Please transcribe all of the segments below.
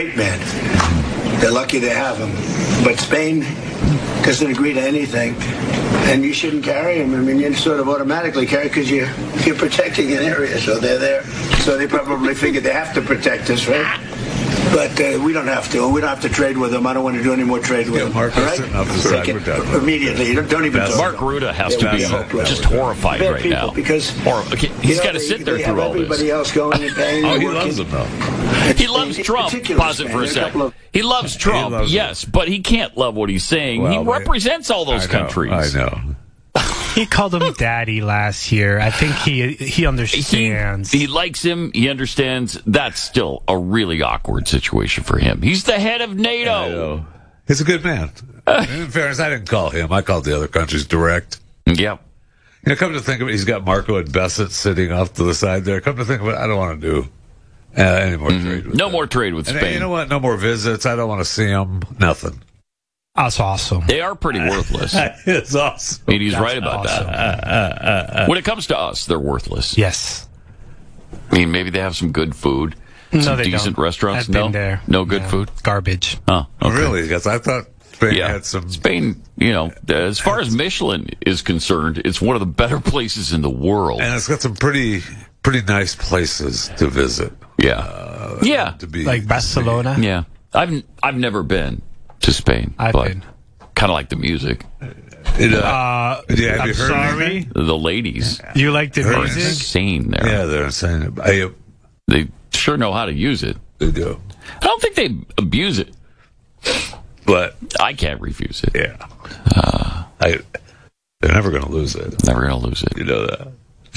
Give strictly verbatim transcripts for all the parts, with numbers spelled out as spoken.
great man. They're lucky they have him. But Spain doesn't agree to anything, and you shouldn't carry him. I mean, you sort of automatically carry because you're, you're protecting an area, so they're there. So they probably figured they have to protect us, right? But uh, we don't have to. We don't have to trade with them. I don't want to do any more trade with yeah, them. Mark, all right? sitting off the side. We're done. Immediately. Don't, don't even talk. Mark Ruda has yeah, to be hopeless. just horrified Bad right people, now. Because or, okay, he's got to they, sit there they through all everybody this. else going and paying. Oh, and he working. loves them, though. He loves Trump. Pause it for a second. He loves Trump, he loves yes, but he can't love what he's saying. Well, he represents all those I know, countries. I know. He called him daddy last year. I think he he understands. He, he likes him. He understands. That's still a really awkward situation for him. He's the head of NATO. I know. He's a good man. In fairness, I didn't call him. I called the other countries direct. Yep. You know, come to think of it, he's got Marco and Bessett sitting off to the side there. Come to think of it, I don't want to do uh, any more Mm-hmm. trade with No them. more trade with And, Spain. you know what? No more visits. I don't want to see them. Nothing. That's awesome. They are pretty worthless. I It's awesome. mean, he's That's right about awesome. that. When it comes to us, they're worthless. Yes. I mean, maybe they have some good food, No, some they decent don't. restaurants. I've no, been there. no good Yeah. food. Garbage. Oh, okay. Really? Because I thought Spain Yeah, had some. Spain. You know, as far as Michelin is concerned, it's one of the better places in the world. And it's got some pretty pretty nice places to visit. Yeah, Uh, yeah, To be Like Barcelona. yeah. I've I've never been to Spain. I've but been. Kind of like the music, It, uh, Uh, yeah, have I'm you heard sorry. anything? the ladies You like the are music? insane there. Yeah, they're insane. I, They sure know how to use it. they do. I don't think they abuse it. But, I can't refuse it. yeah. Uh, I, they're never going to lose it. Never gonna lose it. You know that.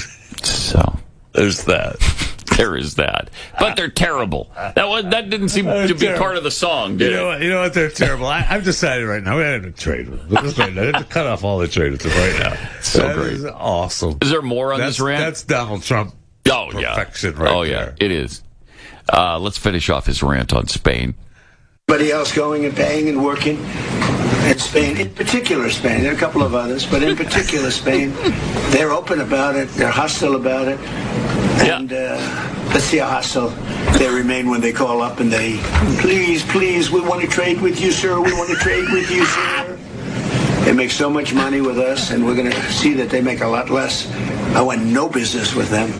So There's that. there is that. But they're terrible. That was that didn't seem to be terrible. part of the song, did You know it? what? You know what? They're terrible. I, I've decided right now we have to trade with them. Right now. I have to cut off all the trade with them right now. So That great. is awesome. Is there more on That's, this rant? that's Donald Trump. oh yeah. perfection right oh yeah, there. it is. Uh, let's finish off his rant on Spain. Everybody else going and paying and working. And Spain, in particular Spain, there are a couple of others, but in particular Spain, they're open about it, they're hostile about it, and uh, let's see how hostile they remain when they call up and they, please, please, we want to trade with you, sir, we want to trade with you, sir. They make so much money with us, and we're going to see that they make a lot less. I want no business with them.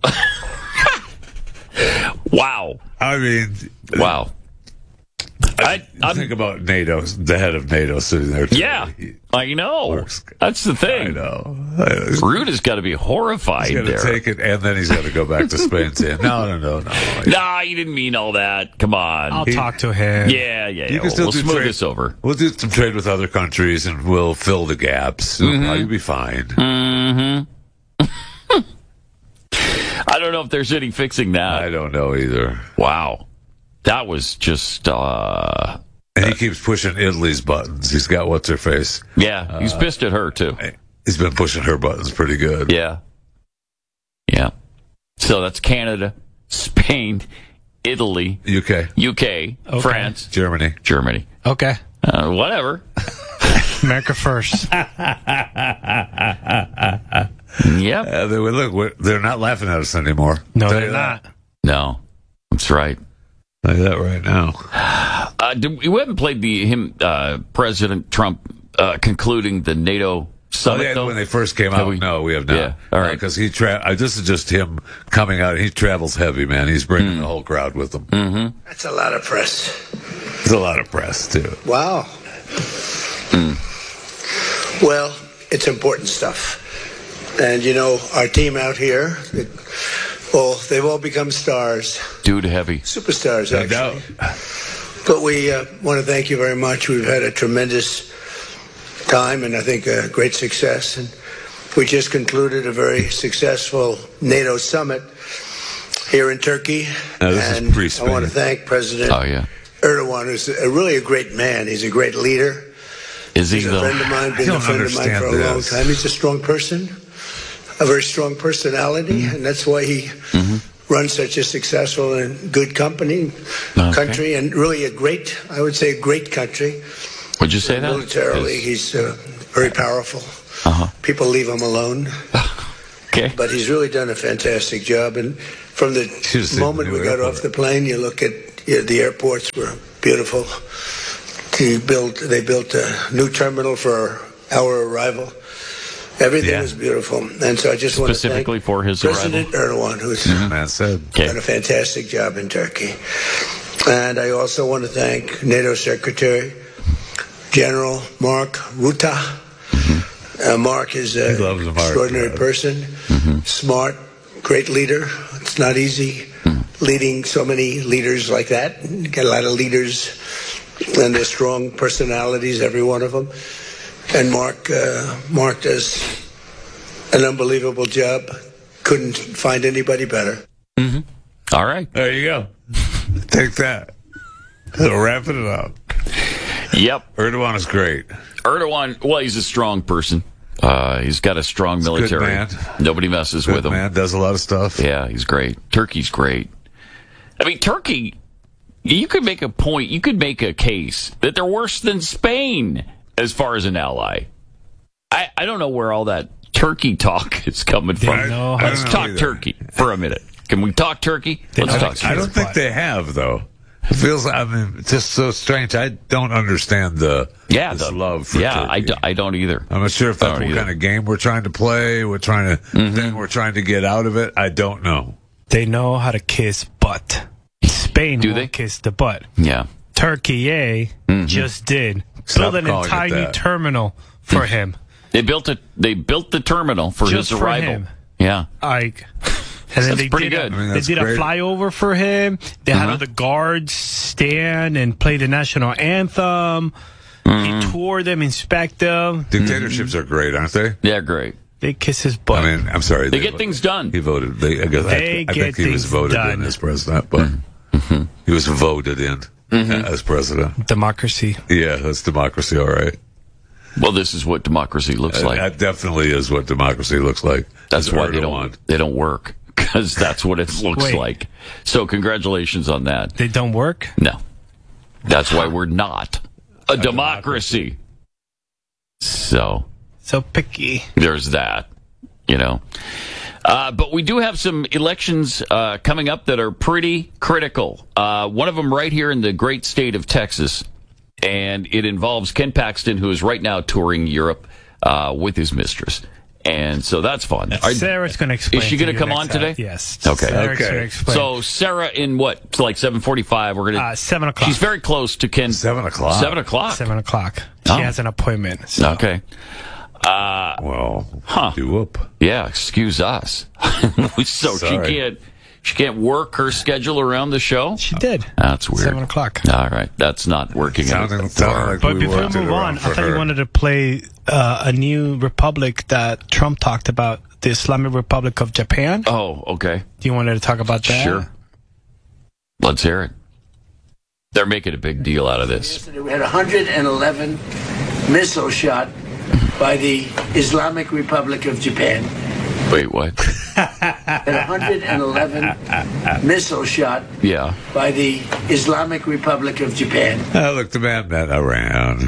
Wow. I mean, Wow. I, I'm, think about NATO, the head of NATO sitting there. yeah, He- I know. Works. That's the I thing. know. Rude has got to be horrified He's going to there. take it, and then he's got to go back to Spain and say, no, no, no, no. Nah, you didn't mean all that. Come on. I'll talk to him. yeah, yeah, yeah. You can We'll, still we'll do smooth trade- this over. We'll do some trade with other countries, and we'll fill the gaps. Mm-hmm. You'll be fine. Mm-hmm. I don't know if there's any fixing that. I don't know either. Wow. That was just, uh, And he keeps pushing Italy's buttons. He's got what's her face. yeah, he's pissed at her, too. He's been pushing her buttons pretty good. Yeah. Yeah. So that's Canada, Spain, Italy, U K, U K, Okay. France, Germany. Germany. Okay. Uh, whatever. America first. Yep. Uh, they, look, we're- they're not laughing at us anymore. No, Tell they're you that. not. No, that's right. Tell you that right now. Uh, do, we haven't played the him uh, President Trump uh, concluding the NATO Oh, summit. yeah, though? when they first came Have out, we- no, we have not. Yeah, all right. Because he tra- uh, this is just him coming out. He travels heavy, man. He's bringing the whole crowd with him. Mm-hmm. That's a lot of press. There's a lot of press, too. Wow. Well, it's important stuff. And, you know, our team out here, it, well, they've all become stars, Dude heavy. superstars, No actually. doubt. But we uh, want to thank you very much. We've had a tremendous time and I think a great success. And we just concluded a very successful NATO summit here in Turkey. Now, this is and pre-Spain. I want to thank President Oh, yeah. Erdogan, who's a, really a great man. He's a great leader. Is he, He's a though? friend of mine, been I a don't friend of mine for a understand long this. time. He's a strong person, a very strong personality, and that's why he Mm-hmm. runs such a successful and good company, Okay. country, and really a great, I would say, a great country. Would you say that? Militarily, Yes. he's uh, very powerful. Uh-huh. People leave him alone, Okay. but he's really done a fantastic job. And from the Should've seen moment the we new got airport. off the plane, you look at Yeah, the airports were beautiful. He built, they built a new terminal for our arrival. Everything Yeah. was beautiful. And so I just want to thank Specifically for his President Erdogan, who's Man said. Okay. done a fantastic job in Turkey. And I also want to thank NATO Secretary General Mark Rutte. Uh, Mark is an He loves Mark, extraordinary yeah. person, smart, great leader. It's not easy leading so many leaders like that. You get a lot of leaders, and they're strong personalities, every one of them. And Mark, uh, Mark does an unbelievable job. Couldn't find anybody better. All right. There you go. Take that. So wrapping it up. Yep. Erdogan is great. Erdogan, well, he's a strong person. Uh, he's got a strong a good military. man. Nobody messes Good with him. man, does a lot of stuff. Yeah, he's great. Turkey's great. I mean, Turkey, you could make a point, you could make a case that they're worse than Spain as far as an ally. I, I don't know where all that Turkey talk is coming from. know how- Let's I don't know talk either. Turkey for a minute. Can we talk Turkey? They Let's know talk how I Turkey. don't think they have, though. It feels, I mean, it's just so strange. I don't understand the Yeah, this the, love for yeah, Turkey. I, do, I don't either. I'm not sure if I that's don't what either. kind of game we're trying to play. We're trying to Mm-hmm. thing we're trying to get out of it. I don't know. They know how to kiss butt. Spain Do won't they? kiss the butt. Yeah. Turkey, eh, just did. Stop Build an calling it entire new that. terminal for him. They built it. They built the terminal for Just his for arrival. him. Yeah. Like, and then That's they pretty did good. A, I mean, they that's did a great. flyover for him. They had Uh-huh. all the guards stand and play the national anthem. Mm-hmm. He toured them, inspect them. Dictatorships are great, aren't they? Yeah, great. They kiss his butt. I mean, I'm sorry. They get things done. He voted. They, I, guess, They I, I get think he was things voted done. in as president, but Mm-hmm. he was voted in as president. Democracy. Yeah, that's democracy, all right. Well, this is what democracy looks Uh, like. that definitely is what democracy looks like. That's Is why they Erdogan. don't they don't work, because that's what it looks Wait. like. So congratulations on that. They don't work? No, that's why we're not a, democracy. So So picky. there's that, you know. Uh, but we do have some elections uh, coming up that are pretty critical. Uh, one of them right here in the great state of Texas, and it involves Ken Paxton, who is right now touring Europe uh, with his mistress. And so that's fun. Are- Sarah's going to explain. Is she to gonna you come next on time. today? Yes. Okay. Sarah's Okay. gonna explain. So Sarah, in what? It's like seven forty-five. We're gonna. Uh, seven o'clock. She's very close to Ken. Seven o'clock. Seven o'clock. Seven o'clock. She Oh. has an appointment. So. Okay. Uh, Well, Huh. do whoop. yeah. Excuse us. so she Sorry. can't. She can't work her schedule around the show. She did. That's weird. Seven o'clock. All right, that's not working. Sounding, out sounding like But we before we worked it move around on, I for thought you her. wanted to play uh, a new republic that Trump talked about, the Islamic Republic of Japan. Oh, okay. Do you wanted to talk about that? Sure. Let's hear it. They're making a big deal out of this. Yesterday we had one hundred eleven missiles shot by the Islamic Republic of Japan. Wait, what? Had one hundred eleven missiles shot Yeah. by the Islamic Republic of Japan. Oh, look, the man met around.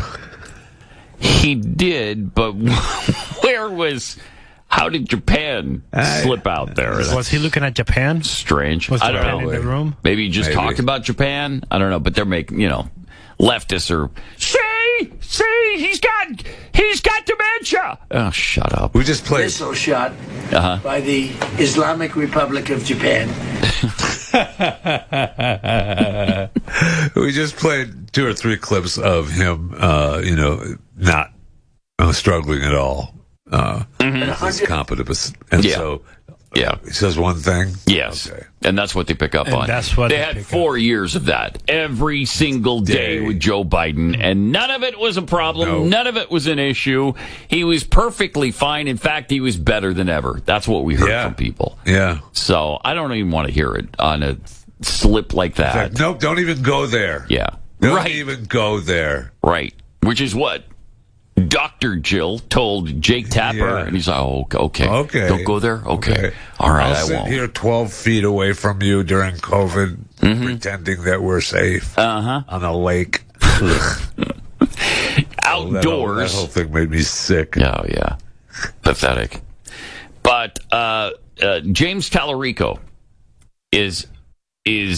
He did, but where was? How did Japan slip out there? Was he looking at Japan? Strange. Was I don't Japan know. in the room? Maybe he just Maybe. talked about Japan. I don't know, but they're making, you know, leftists are. See, see, he's got, he's got dementia. Oh, shut up. We just played. Missile shot Uh-huh. by the Islamic Republic of Japan. We just played two or three clips of him, uh, you know, not uh, struggling at all. Uh, He's competent, and Yeah. so Yeah. he says one thing. Yes. Okay. And that's what they pick up And on. that's what they, they had pick four years of that every single day Day. with Joe Biden, and none of it was a problem. No. None of it was an issue. He was perfectly fine. In fact, he was better than ever. That's what we heard Yeah. from people. Yeah. So I don't even want to hear it on a slip like In that. fact, nope, don't even go there. Yeah. Don't right. even go there. Right. Which is what Doctor Jill told Jake Tapper, Yeah. and he's like, "Oh, okay, Okay. don't go there. Okay, all right, I'll I sit won't." here twelve feet away from you during COVID, Mm-hmm. pretending that we're safe Uh-huh. on a lake. Ugh. That whole, that Outdoors. whole thing made me sick. Oh, yeah. Pathetic. But uh, uh, James Tallarico is is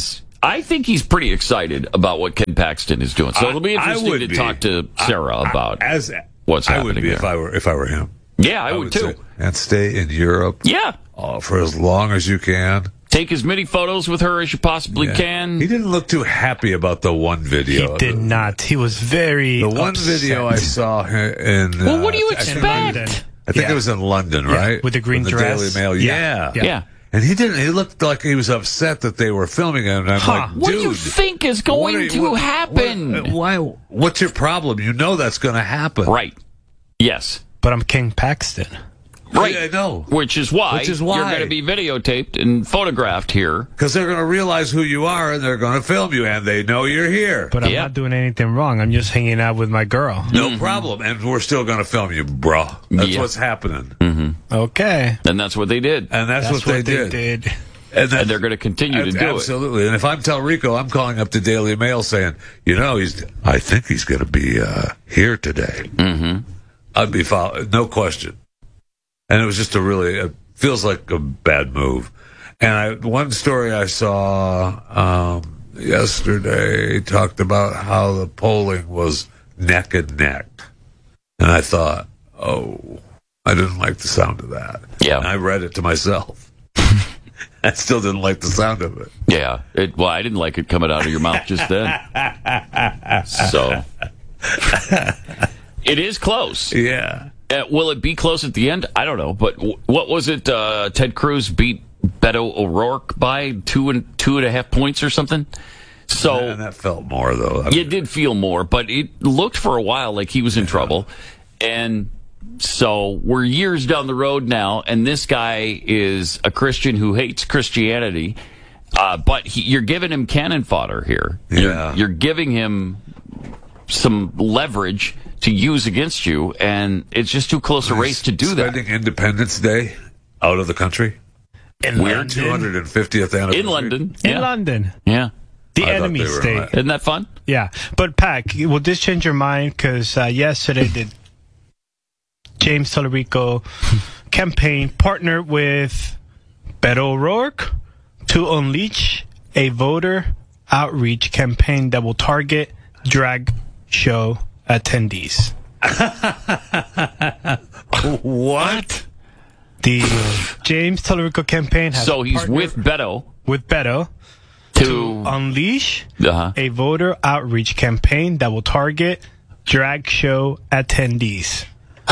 I think he's pretty excited about what Ken Paxton is doing. So it'll be I- I interesting would to be. talk to Sarah I- about as what's I happening would be there. if I were if I were him. Yeah, I, would, too. say, and stay in Europe. Yeah. uh, for as long as you can. Take as many photos with her as you possibly Yeah. can. He didn't look too happy about the one video. He did the, not. He was very The one upset. video I saw in. Well, what do you uh, I think expect? it was- I think Yeah. it was in London, right? with the green From the dress. Daily Mail. Yeah. Yeah. Yeah. Yeah. And he didn't. He looked like he was upset that they were filming him. And I'm Huh. like, What do dude, you think is what going are you- to what- happen? what- why? What's your problem? You know that's going to happen, Right. Yes. But I'm King Paxton. Right. Yeah, I know. Which is why, Which is why. you're going to be videotaped and photographed here. Because they're going to realize who you are and they're going to film you, and they know you're here. But I'm Yeah. not doing anything wrong. I'm just hanging out with my girl. No problem. And we're still going to film you, bro. That's Yeah. what's happening. Okay. And that's what they did. And that's, That's what, they, what did. they did. And, that's- And they're going to continue to Ab- do it. Absolutely. And if I'm Telrico, I'm calling up the Daily Mail saying, you know, he's. I think he's going to be uh, here today. Mm-hmm. I'd be follow- no question. And it was just a really. It feels like a bad move. And I, one story I saw um, yesterday talked about how the polling was neck and neck, and I thought, oh, I didn't like the sound of that. Yeah. And I read it to myself. I still didn't like the sound of it. Yeah. It, well, I didn't like it coming out of your mouth just then. So. It is close. Yeah. Uh, will it be close at the end? I don't know. But w- what was it? Uh, Ted Cruz beat Beto O'Rourke by two and two and a half points or something. So And that felt more, though. I you mean, did feel more, but it looked for a while like he was in trouble. And so we're years down the road now, and this guy is a Christian who hates Christianity. Uh, but he, you're giving him cannon fodder here. You're, Yeah. you're giving him some leverage to use against you, and it's just too close a race to do that. Spending Independence Day out of the country. In Weird. two hundred fiftieth anniversary. In London. In Yeah. London. Yeah. The I thought enemy they were state. right. Isn't that fun? Yeah. But, Pac, will this change your mind? Because uh, yesterday, the James Tallarico campaign partnered with Beto O'Rourke to unleash a voter outreach campaign that will target drag show attendees. What? The James Tallarico campaign has So he's partnered with Beto with Beto to. unleash Uh-huh. a voter outreach campaign that will target drag show attendees.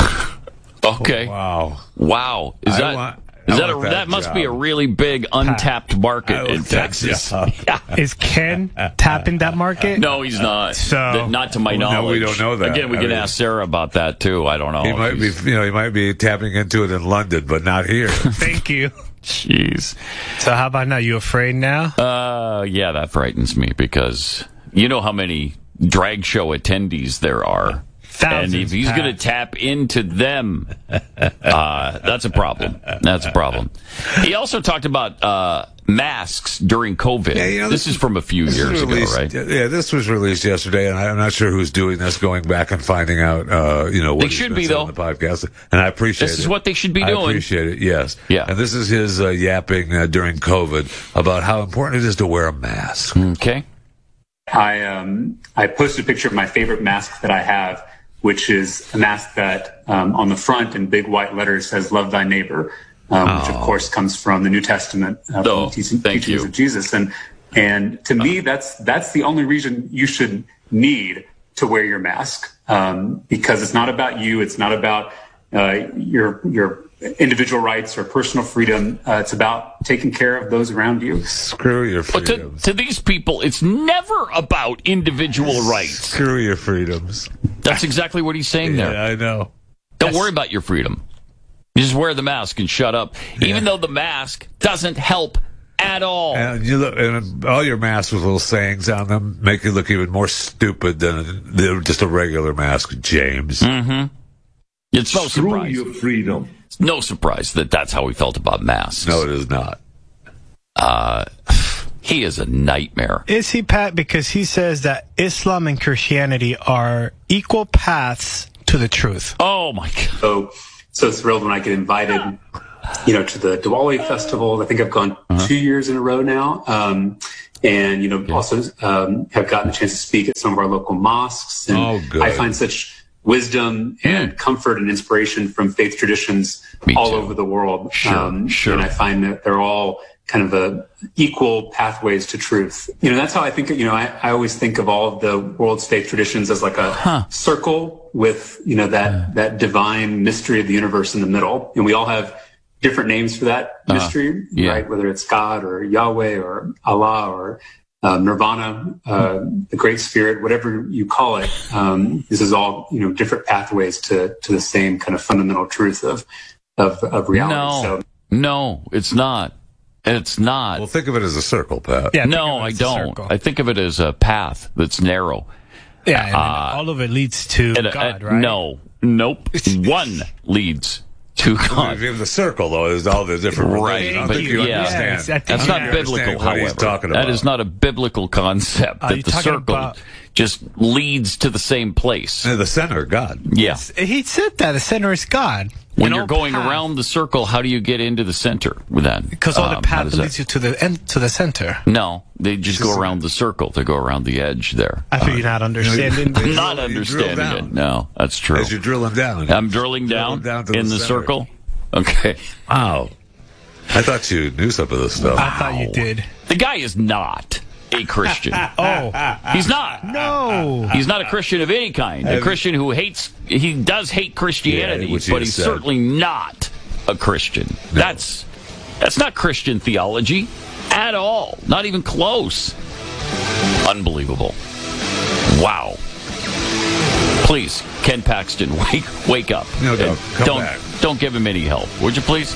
Okay. Wow. Wow. Is I that want- is I that a, want that, that must be a job. really big untapped market I in want that Texas. job. Is Ken tapping that market? No, he's not. So- That- not to my No, knowledge. we don't know that. Again, we I can mean- ask Sarah about that too. I don't know. He might be, She's- you know, he might be tapping into it in London, but not here. Thank you. Jeez. So how about now? You afraid now? Uh, yeah, that frightens me because you know how many drag show attendees there are. Thousands, and if he's Pat. going to tap into them, uh, that's a problem. That's a problem. He also talked about uh, masks during COVID. Yeah, you know, this, this is from a few This years was ago, released- right? Yeah, this was released yesterday, and I'm not sure who's doing this, going back and finding out, uh, you know, what They he's should been be, saying though. on the podcast, and I appreciate This it. is what they should be I doing. appreciate it, yes. Yeah. And this is his uh, yapping uh, during COVID about how important it is to wear a mask. Okay. I um, I posted a picture of my favorite mask that I have, which is a mask that um, on the front in big white letters says "Love Thy Neighbor," um, which of course comes from the New Testament, uh, Oh, from the teaching, thank teachings you. of Jesus. And and to me, that's that's the only reason you should need to wear your mask, um, because it's not about you. It's not about uh, your your individual rights or personal freedom. Uh, it's about taking care of those around you. Screw your But to, freedoms. to these people, it's never about individual rights. Screw your freedoms. That's exactly what he's saying there. Yeah, I know. Don't worry about your freedom. You just wear the mask and shut up. Even though the mask doesn't help at all. And you look, and all your masks with little sayings on them make you look even more stupid than, than just a regular mask, James. It's no Screw surprise. your freedom. It's no surprise that that's how he felt about masks. No, it is not. He is a nightmare. Is he, Pat? Because he says that Islam and Christianity are equal paths to the truth. Oh my God. So, so thrilled when I get invited, you know, to the Diwali festival. I think I've gone two years in a row now. Um, and you know also um, have gotten a chance to speak at some of our local mosques. And Oh, good. I find such wisdom and comfort and inspiration from faith traditions Me all too. over the world. Sure, sure. And I find that they're all kind of a equal pathways to truth. You know, that's how I think, you know, I, I always think of all of the world's faith traditions as like a Huh. circle with, you know, that, that divine mystery of the universe in the middle. And we all have different names for that mystery, yeah. right? Whether it's God or Yahweh or Allah or Uh, Nirvana, uh, the Great Spirit, whatever you call it, um, this is all, you know, different pathways to, to the same kind of fundamental truth of, of, of reality. No, So, no, it's not. It's not. Well, think of it as a circle, Pat. Yeah, think no, of it I as a don't. circle. I think of it as a path that's narrow. Yeah, and Uh, all of it leads to And, uh, God, uh, right? No, nope. One leads to God. If you have the circle, though, is all the different Right, religions. I don't but think you yeah. understand. Yes, I think That's you not I don't biblical, understand what he's however. talking about. That is not a biblical concept. Are that you the talking circle about- just leads to the same place. And the center, God. Yeah. He said that the center is God. When And you're all going paths- around the circle, how do you get into the center with that? because all Um, the how path does that- leads you to the end to the center. No, they just go around the circle. They go around the edge there. I feel you're not understanding. I'm this. not you drill understanding down. it. No, that's true. As you're drilling down. I'm drilling Drill down, down to in the, the center. circle. Okay. Wow. I thought you knew some of this stuff. I thought you did. The guy is not a Christian. Oh He's not. no! He's not a Christian of any kind. A Christian who hates, he does hate Christianity, Yeah, which he but has he's said. certainly not a Christian. That's that's not Christian theology at all. Not even close. Unbelievable. Wow. Please, Ken Paxton, wake wake up. No, don't. And Come don't back. don't give him any help, would you please?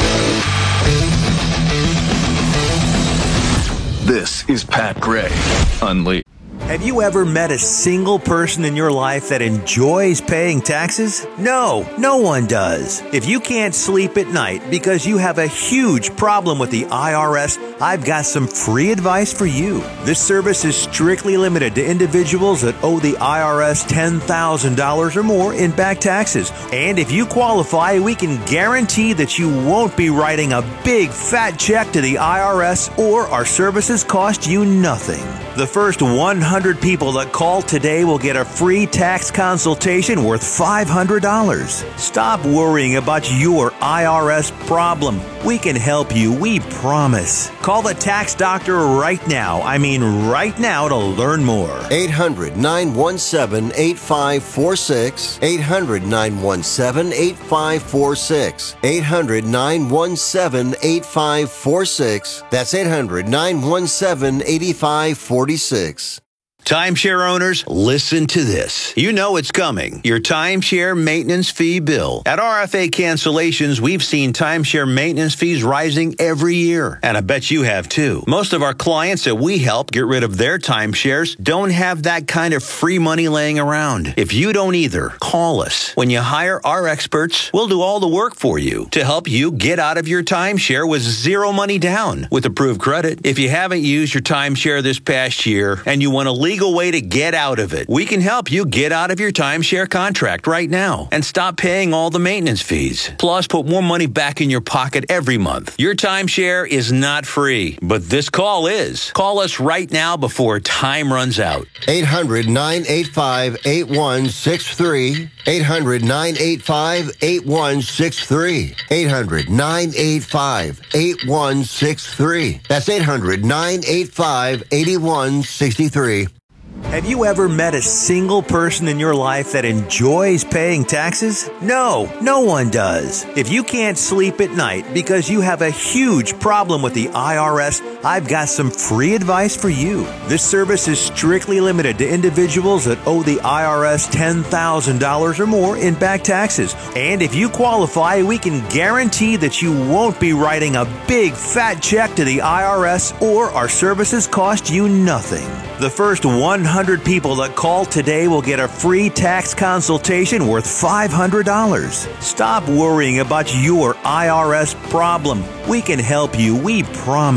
This is Pat Gray Unleashed. Have you ever met a single person in your life that enjoys paying taxes? No, no one does. If you can't sleep at night because you have a huge problem with the I R S, I've got some free advice for you. This service is strictly limited to individuals that owe the I R S ten thousand dollars or more in back taxes. And if you qualify, we can guarantee that you won't be writing a big fat check to the I R S, or our services cost you nothing. The first one hundred people that call today will get a free tax consultation worth five hundred dollars. Stop worrying about your I R S problem. We can help you, we promise. Call the tax doctor right now. I mean right now to learn more. eight hundred, nine one seven, eight five four six. eight hundred, nine one seven, eight five four six. eight hundred, nine one seven, eight five four six. That's eight hundred, nine one seven, eight five four six. Timeshare owners, listen to this. You know it's coming. Your timeshare maintenance fee bill. At R F A Cancellations, we've seen timeshare maintenance fees rising every year. And I bet you have too. Most of our clients that we help get rid of their timeshares don't have that kind of free money laying around. If you don't either, call us. When you hire our experts, we'll do all the work for you to help you get out of your timeshare with zero money down with approved credit. If you haven't used your timeshare this past year and you want to legal way to get out of it, we can help you get out of your timeshare contract right now and stop paying all the maintenance fees. Plus, put more money back in your pocket every month. Your timeshare is not free, but this call is. Call us right now before time runs out. eight hundred, nine eight five, eight one six three. eight hundred, nine eight five, eight one six three. eight hundred, nine eight five, eight one six three. That's eight hundred, nine eight five, eight one six three. Have you ever met a single person in your life that enjoys paying taxes? No, no one does. If you can't sleep at night because you have a huge problem with the I R S, I've got some free advice for you. This service is strictly limited to individuals that owe the I R S ten thousand dollars or more in back taxes. And if you qualify, we can guarantee that you won't be writing a big fat check to the I R S, or our services cost you nothing. The first one hundred people that call today will get a free tax consultation worth five hundred dollars. Stop worrying about your I R S problem. We can help you, we promise.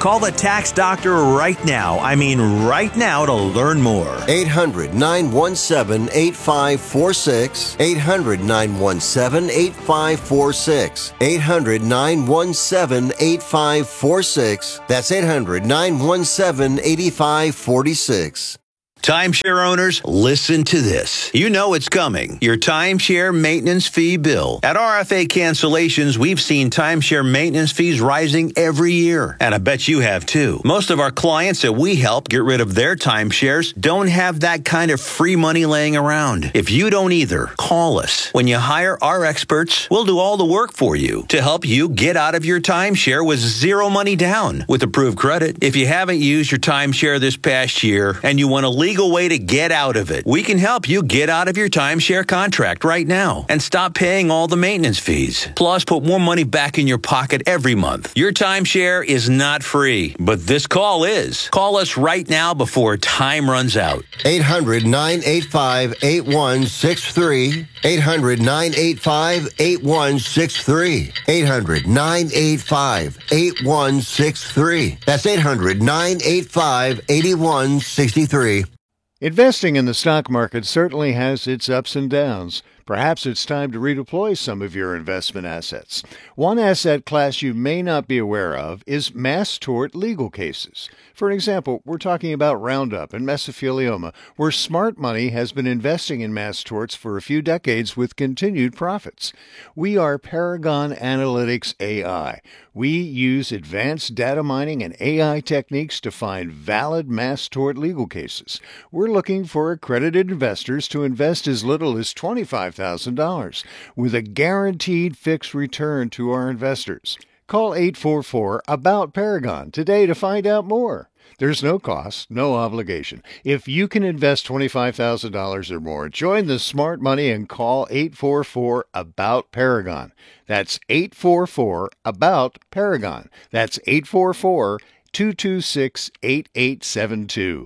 Call the tax doctor right now. I mean, right now to learn more. eight hundred, nine one seven, eight five four six. eight hundred, nine one seven, eight five four six. eight hundred, nine one seven, eight five four six. That's eight hundred, nine one seven, eight five four six. Timeshare owners, listen to this. You know it's coming. Your timeshare maintenance fee bill. At R F A Cancellations, we've seen timeshare maintenance fees rising every year. And I bet you have too. Most of our clients that we help get rid of their timeshares don't have that kind of free money laying around. If you don't either, call us. When you hire our experts, we'll do all the work for you to help you get out of your timeshare with zero money down with approved credit. If you haven't used your timeshare this past year and you want to leave legal way to get out of it. We can help you get out of your timeshare contract right now and stop paying all the maintenance fees. Plus, put more money back in your pocket every month. Your timeshare is not free, but this call is. Call us right now before time runs out. eight hundred, nine eight five, eight one six three. eight hundred, nine eight five, eight one six three. eight hundred, nine eight five, eight one six three. That's eight hundred, nine eight five, eight one six three. Investing in the stock market certainly has its ups and downs. Perhaps it's time to redeploy some of your investment assets. One asset class you may not be aware of is mass tort legal cases. For example, we're talking about Roundup and mesothelioma, where smart money has been investing in mass torts for a few decades with continued profits. We are Paragon Analytics A I. We use advanced data mining and A I techniques to find valid mass tort legal cases. We're looking for accredited investors to invest as little as twenty-five thousand dollars with a guaranteed fixed return to our investors. Call eight four four, A B O U T Paragon today to find out more. There's no cost, no obligation. If you can invest twenty-five thousand dollars or more, join the smart money and call eight four four, A B O U T Paragon. That's eight four four, A B O U T Paragon. That's eight four four, two two six, eight eight seven two.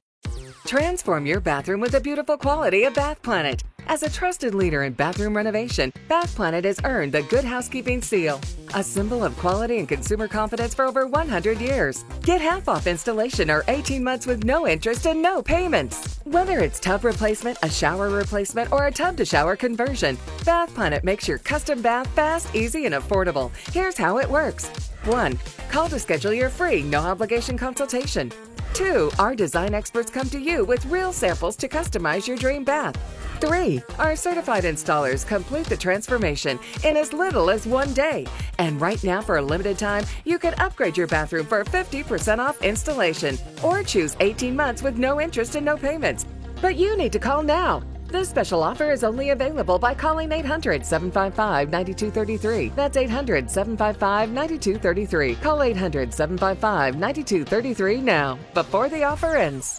Transform your bathroom with the beautiful quality of Bath Planet. As a trusted leader in bathroom renovation, Bath Planet has earned the Good Housekeeping seal, a symbol of quality and consumer confidence for over one hundred years. Get half off installation or eighteen months with no interest and no payments. Whether it's tub replacement, a shower replacement, or a tub-to-shower conversion, Bath Planet makes your custom bath fast, easy, and affordable. Here's how it works. one. Call to schedule your free, no-obligation consultation. two. Our design experts come to you with real samples to customize your dream bath. three. Our certified installers complete the transformation in as little as one day. And right now, for a limited time, you can upgrade your bathroom for fifty percent off installation or choose eighteen months with no interest and no payments. But you need to call now. This special offer is only available by calling eight hundred, seven five five, nine two three three. That's eight hundred, seven five five, nine two three three. Call eight hundred, seven five five, nine two three three now, before the offer ends.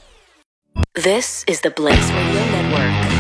This is the Blaze Radio Network.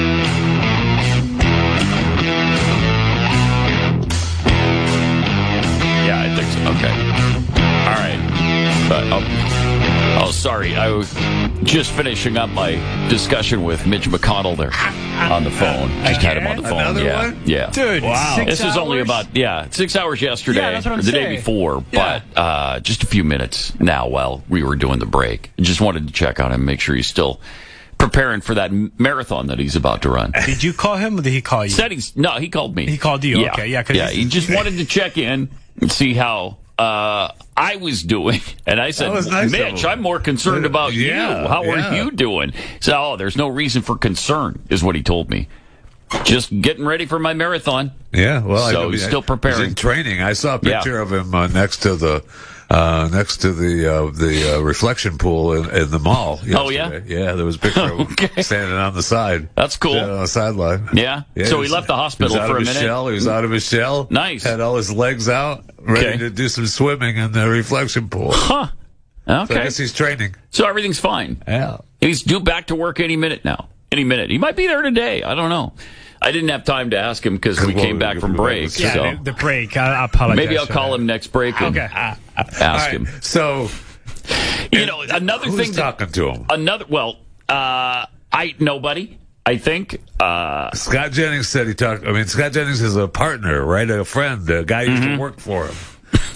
Yeah, I think so. Okay. All right. But, oh, oh, sorry. I was just finishing up my discussion with Mitch McConnell there on the phone. Just had him on the phone. Another yeah. one? Yeah. Dude, Wow. six This is only hours? about, yeah, six hours yesterday. Yeah, that's what I'm or the day saying. before. Yeah. But uh, just a few minutes now while we were doing the break. Just wanted to check on him, make sure he's still preparing for that marathon that he's about to run. Did you call him or did he call you? Said he's, no, he called me. He called you? Yeah. Okay, yeah, 'cause Yeah, he's- he just wanted to check in and see how uh, I was doing. And I said, That was nice of Mitch, him. I'm more concerned about Yeah, you. How yeah. are you doing? So, oh, there's no reason for concern, is what he told me. Just getting ready for my marathon. Yeah, well, So I, I mean, he's still He's preparing. in training. I saw a Yeah. picture of him uh, next to the uh, next to the uh, the uh, reflection pool in, in the mall. Oh, yeah? yesterday. Yeah. There was a picture of him Okay. standing on the side. That's cool. Standing on the sideline. Yeah? So he was- left the hospital he was out for of a his minute? Shell. He was out of his shell. Nice. Had all his legs out, ready Okay. to do some swimming in the reflection pool. Huh. So I Okay. guess he's training. So everything's fine. Yeah. He's due back to work any minute now. Any minute. He might be there today. I don't know. I didn't have time to ask him because we Well, came back from break. Yeah, so the, the break. I, I apologize. maybe I'll for call that. him next break and Okay. ask All right, him. So, You know, another who's thing. that- talking to him? Another. Well, uh, I nobody. I think. Uh, Scott Jennings said he talked. I mean, Scott Jennings is a partner, right? A friend, a guy who used Mm-hmm. to work for him.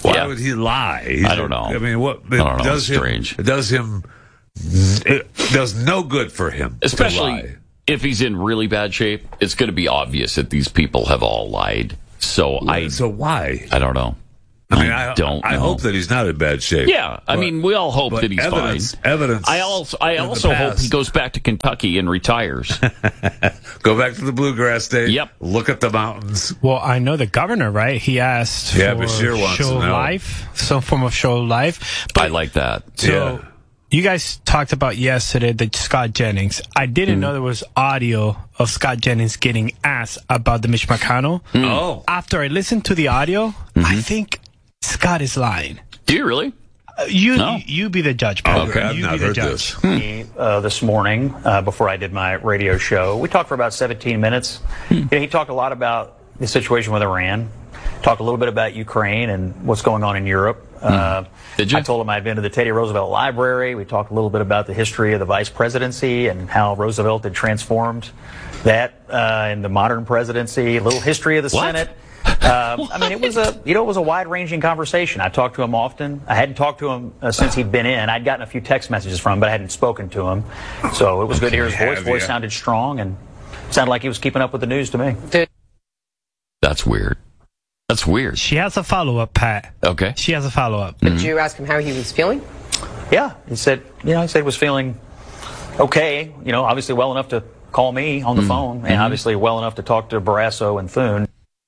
Why Yeah. would he lie? He's I don't know. I mean, what it I don't know. does It's him, strange. It does him. It does no good for him, to Especially lie. if he's in really bad shape. It's going to be obvious that these people have all lied. So I. So why? I don't know. I mean, I, don't. I know. hope that he's not in bad shape. Yeah, I But- mean, we all hope but that he's evidence, fine. Evidence. I also, I in the also hope past- he goes back to Kentucky and retires. Go back to the bluegrass state. Yep. Look at the mountains. Well, I know the governor, right? He asked Yeah, for Bashir wants show to know. life, some form of show life. I like that. So Yeah. you guys talked about yesterday the Scott Jennings. I didn't know there was audio of Scott Jennings getting asked about the Mitch McConnell. Oh. After I listened to the audio, I think Scott is lying. Do you really? Uh, you, No. you you be the judge, Pat. Okay, I've you not be the heard judge. this. uh, this morning uh, before I did my radio show. We talked for about seventeen minutes. You know, he talked a lot about the situation with Iran, talked a little bit about Ukraine and what's going on in Europe. Uh, Did you? I told him I'd been to the Teddy Roosevelt Library. We talked a little bit about the history of the vice presidency and how Roosevelt had transformed that uh, in the modern presidency, a little history of the What? Senate. Um, I mean, it was a you know it was a wide-ranging conversation. I talked to him often. I hadn't talked to him uh, since he'd been in. I'd gotten a few text messages from him, but I hadn't spoken to him. So it was good to hear his voice. Have Voice ya? sounded strong and sounded like he was keeping up with the news to me. That's weird. That's weird. She has a follow up, Pat. Okay. She has a follow up. Did you ask him how he was feeling? Yeah, he said you know he said he was feeling okay. You know, obviously well enough to call me on the phone, and obviously well enough to talk to Barrasso and Thune.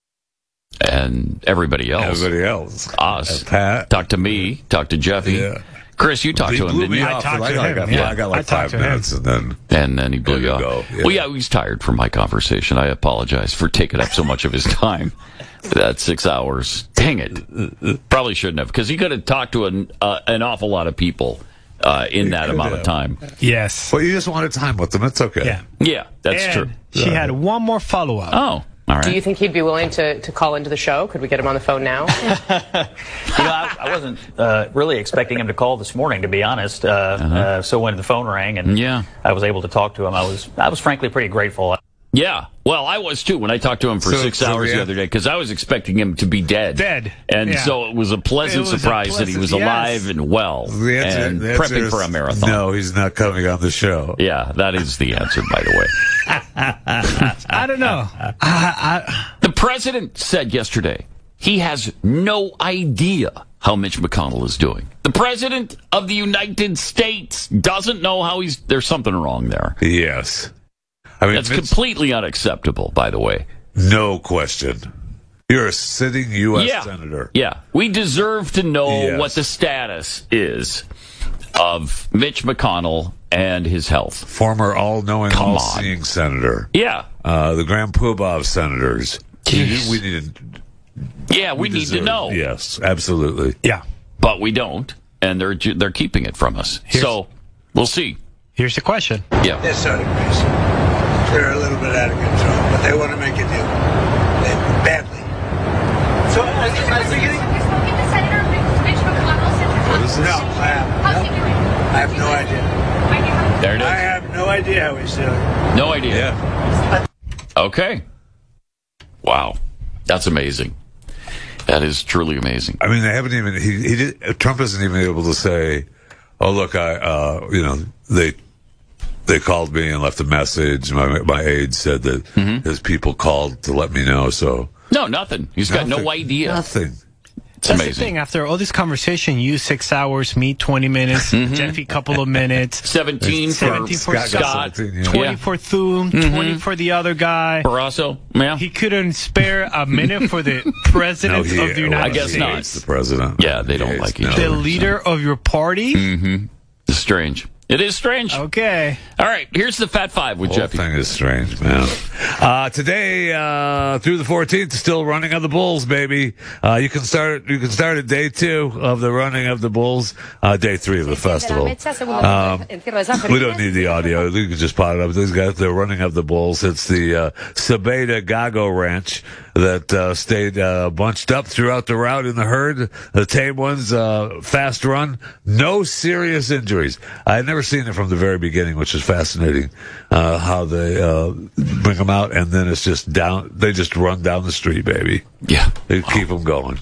And everybody else. Everybody else. Us. Uh, Pat. Talk to me. Talk to Jeffy. Yeah. Chris, you talked He to him, blew didn't me you? off. talked I to got, I him, got, yeah. I got like I talked five to him. minutes, and then And then he blew you There off. you go. Yeah. Well, yeah, he's tired from my conversation. I apologize for taking up so much of his time. That's six hours. Dang it. Probably shouldn't have, because he could have talked to an, uh, an awful lot of people uh, in that could amount of have. time. Yes. well, you just wanted time with them. It's okay. Yeah. Yeah, that's And true. She had one more follow up. Oh, all right. Do you think he'd be willing to, to call into the show? Could we get him on the phone now? You know, I, I wasn't uh, really expecting him to call this morning, to be honest. Uh, uh, so when the phone rang and Yeah. I was able to talk to him, I was I was frankly pretty grateful. Yeah, well, I was too when I talked to him for So- six so hours the the an- other day, because I was expecting him to be dead. Dead. And Yeah. so it was a pleasant It was a surprise that he pleasant- was yes. alive and well The answer, and the answer prepping is for a marathon. No, he's not coming on the show. Yeah, that is the answer, by the way. I don't know. I, I, The president said yesterday he has no idea how Mitch McConnell is doing. The president of the United States doesn't know how he's. There's something wrong there. Yes. I mean, That's Mitch- completely unacceptable, by the way. no question. You're a sitting U S yeah. senator. Yeah. We deserve to know Yes. what the status is of Mitch McConnell and his health. Former all-knowing, Come on. all-seeing senator. Yeah. Uh, the Grand Poobah of senators. Jeez. We need. Yeah, we, need deserve- to know. Yes, absolutely. yeah. But we don't, and they're ju- they're keeping it from us. Here's- so we'll see. Here's the question. Yeah. They're sort of crazy. They're a little bit out of control, but they want to make a deal. They, badly. So I, I think it, What is this? no, I have, no, I have no idea. There it I is. have no idea how he's doing. No idea. Yeah. Okay. Wow. That's amazing. That is truly amazing. I mean, they haven't even. He, he did. Trump isn't even able to say, "Oh, look, I, uh, you know, they." They called me and left a message. My my aide said that Mm-hmm. his people called to let me know. So No, nothing. He's got no Nothing. idea. Nothing. It's That's the amazing. thing. After all this conversation, you six hours, me twenty minutes, Jeffy couple of minutes, seventeen for seventeen for Scott. Scott, seventeen, yeah. twenty Yeah. for Thune, twenty for the other guy. Barrasso, yeah. He couldn't spare a minute for the president he- of the United I guess States. not. It's the president. Yeah, they don't He like hates- each no. The other. leader of your party? Mm-hmm. It's strange. It is strange. Okay. All right, here's the Fat Five with The whole Jeffy. thing is strange, man. Uh, today uh, through the fourteenth, still running of the Bulls, baby. Uh, you can start. You can start at day two of the running of the Bulls. Uh, day three of the festival. Um, we don't need the audio. We can just pot it up. These guys, they're running of the Bulls. It's the uh, Sabeda Gago Ranch that uh, stayed uh, bunched up throughout the route in the herd. The tame ones, uh, fast run, no serious injuries. I had never seen it from the very beginning, which is fascinating. Uh, how they uh, bring them out, and then it's just down. They just run down the street, baby. Yeah, They keep them going.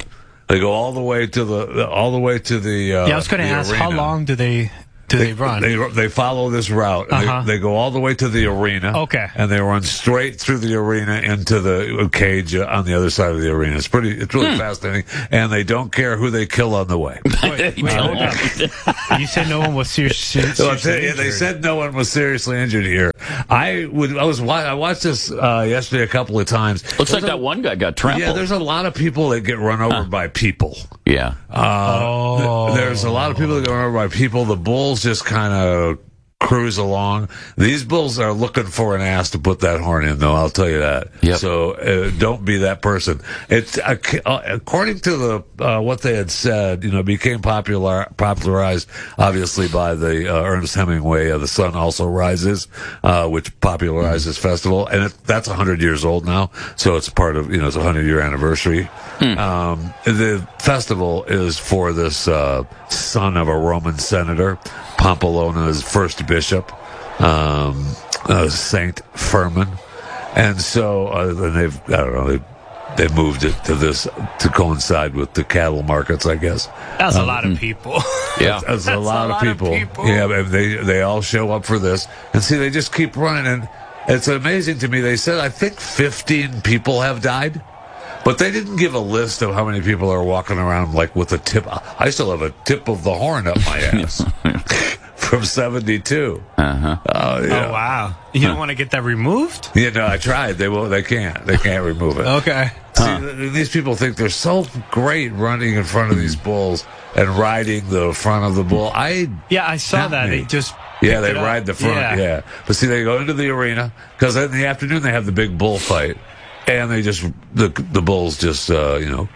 They go all the way to the all the way to the. Uh, yeah, I was going to ask, arena. how long do they do they, they run? They they follow this route. And Uh-huh. they, they go all the way to the arena. Okay. And they run straight through the arena into the cage on the other side of the arena. It's pretty. It's really Hmm. fascinating. And they don't care who they kill on the way. Wait, wait, hold up. You said no one was ser- ser- So I'll seriously tell you, injured. they said no one was seriously injured here. I would. I was. wa- I watched this uh, yesterday a couple of times. Looks like There's a- that one guy got trampled. Yeah, there's a lot of people that get run over by people. Yeah. Uh, Oh. th- there's a lot of people that get run over by people. The bulls just kind of cruise along. These bulls are looking for an ass to put that horn in, though. I'll tell you that. Yep. So uh, don't be that person. It's uh, according to the uh, what they had said. You know, became popular popularized obviously by the uh, Ernest Hemingway. Uh, the Sun Also Rises, uh, which popularized this festival, and it, that's a hundred years old now. So it's part of you know it's a hundred year anniversary. Um, the festival is for this uh, son of a Roman senator, Pampelona's first bishop, um, uh, Saint Firmin, and so uh, and they've I don't know they they moved it to this to coincide with the cattle markets, I guess. That's Um, a lot of people. Yeah. That's a lot, of, people. Yeah, and they they all show up for this, and see, they just keep running, and it's amazing to me. They said I think fifteen people have died, but they didn't give a list of how many people are walking around like with a tip. I still have a tip of the horn up my ass from seventy-two. Uh-huh. Oh yeah. Oh wow! You don't want to get that removed? Yeah, no, I tried. They will. They can't. They can't remove it. Okay. See, th- these people think they're so great running in front of these bulls and riding the front of the bull. I Yeah, I saw Not that. me. They just yeah, picked they it up. ride the front. Yeah. Yeah. But see, they go into the arena because in the afternoon they have the big bullfight, and they just the the bulls just uh, you know.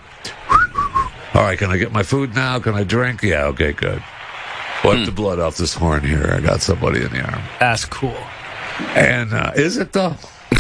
All right, can I get my food now? Can I drink? Yeah, okay, good. Wipe the blood off this horn here. I got somebody in the arm. That's cool. And uh, is it though?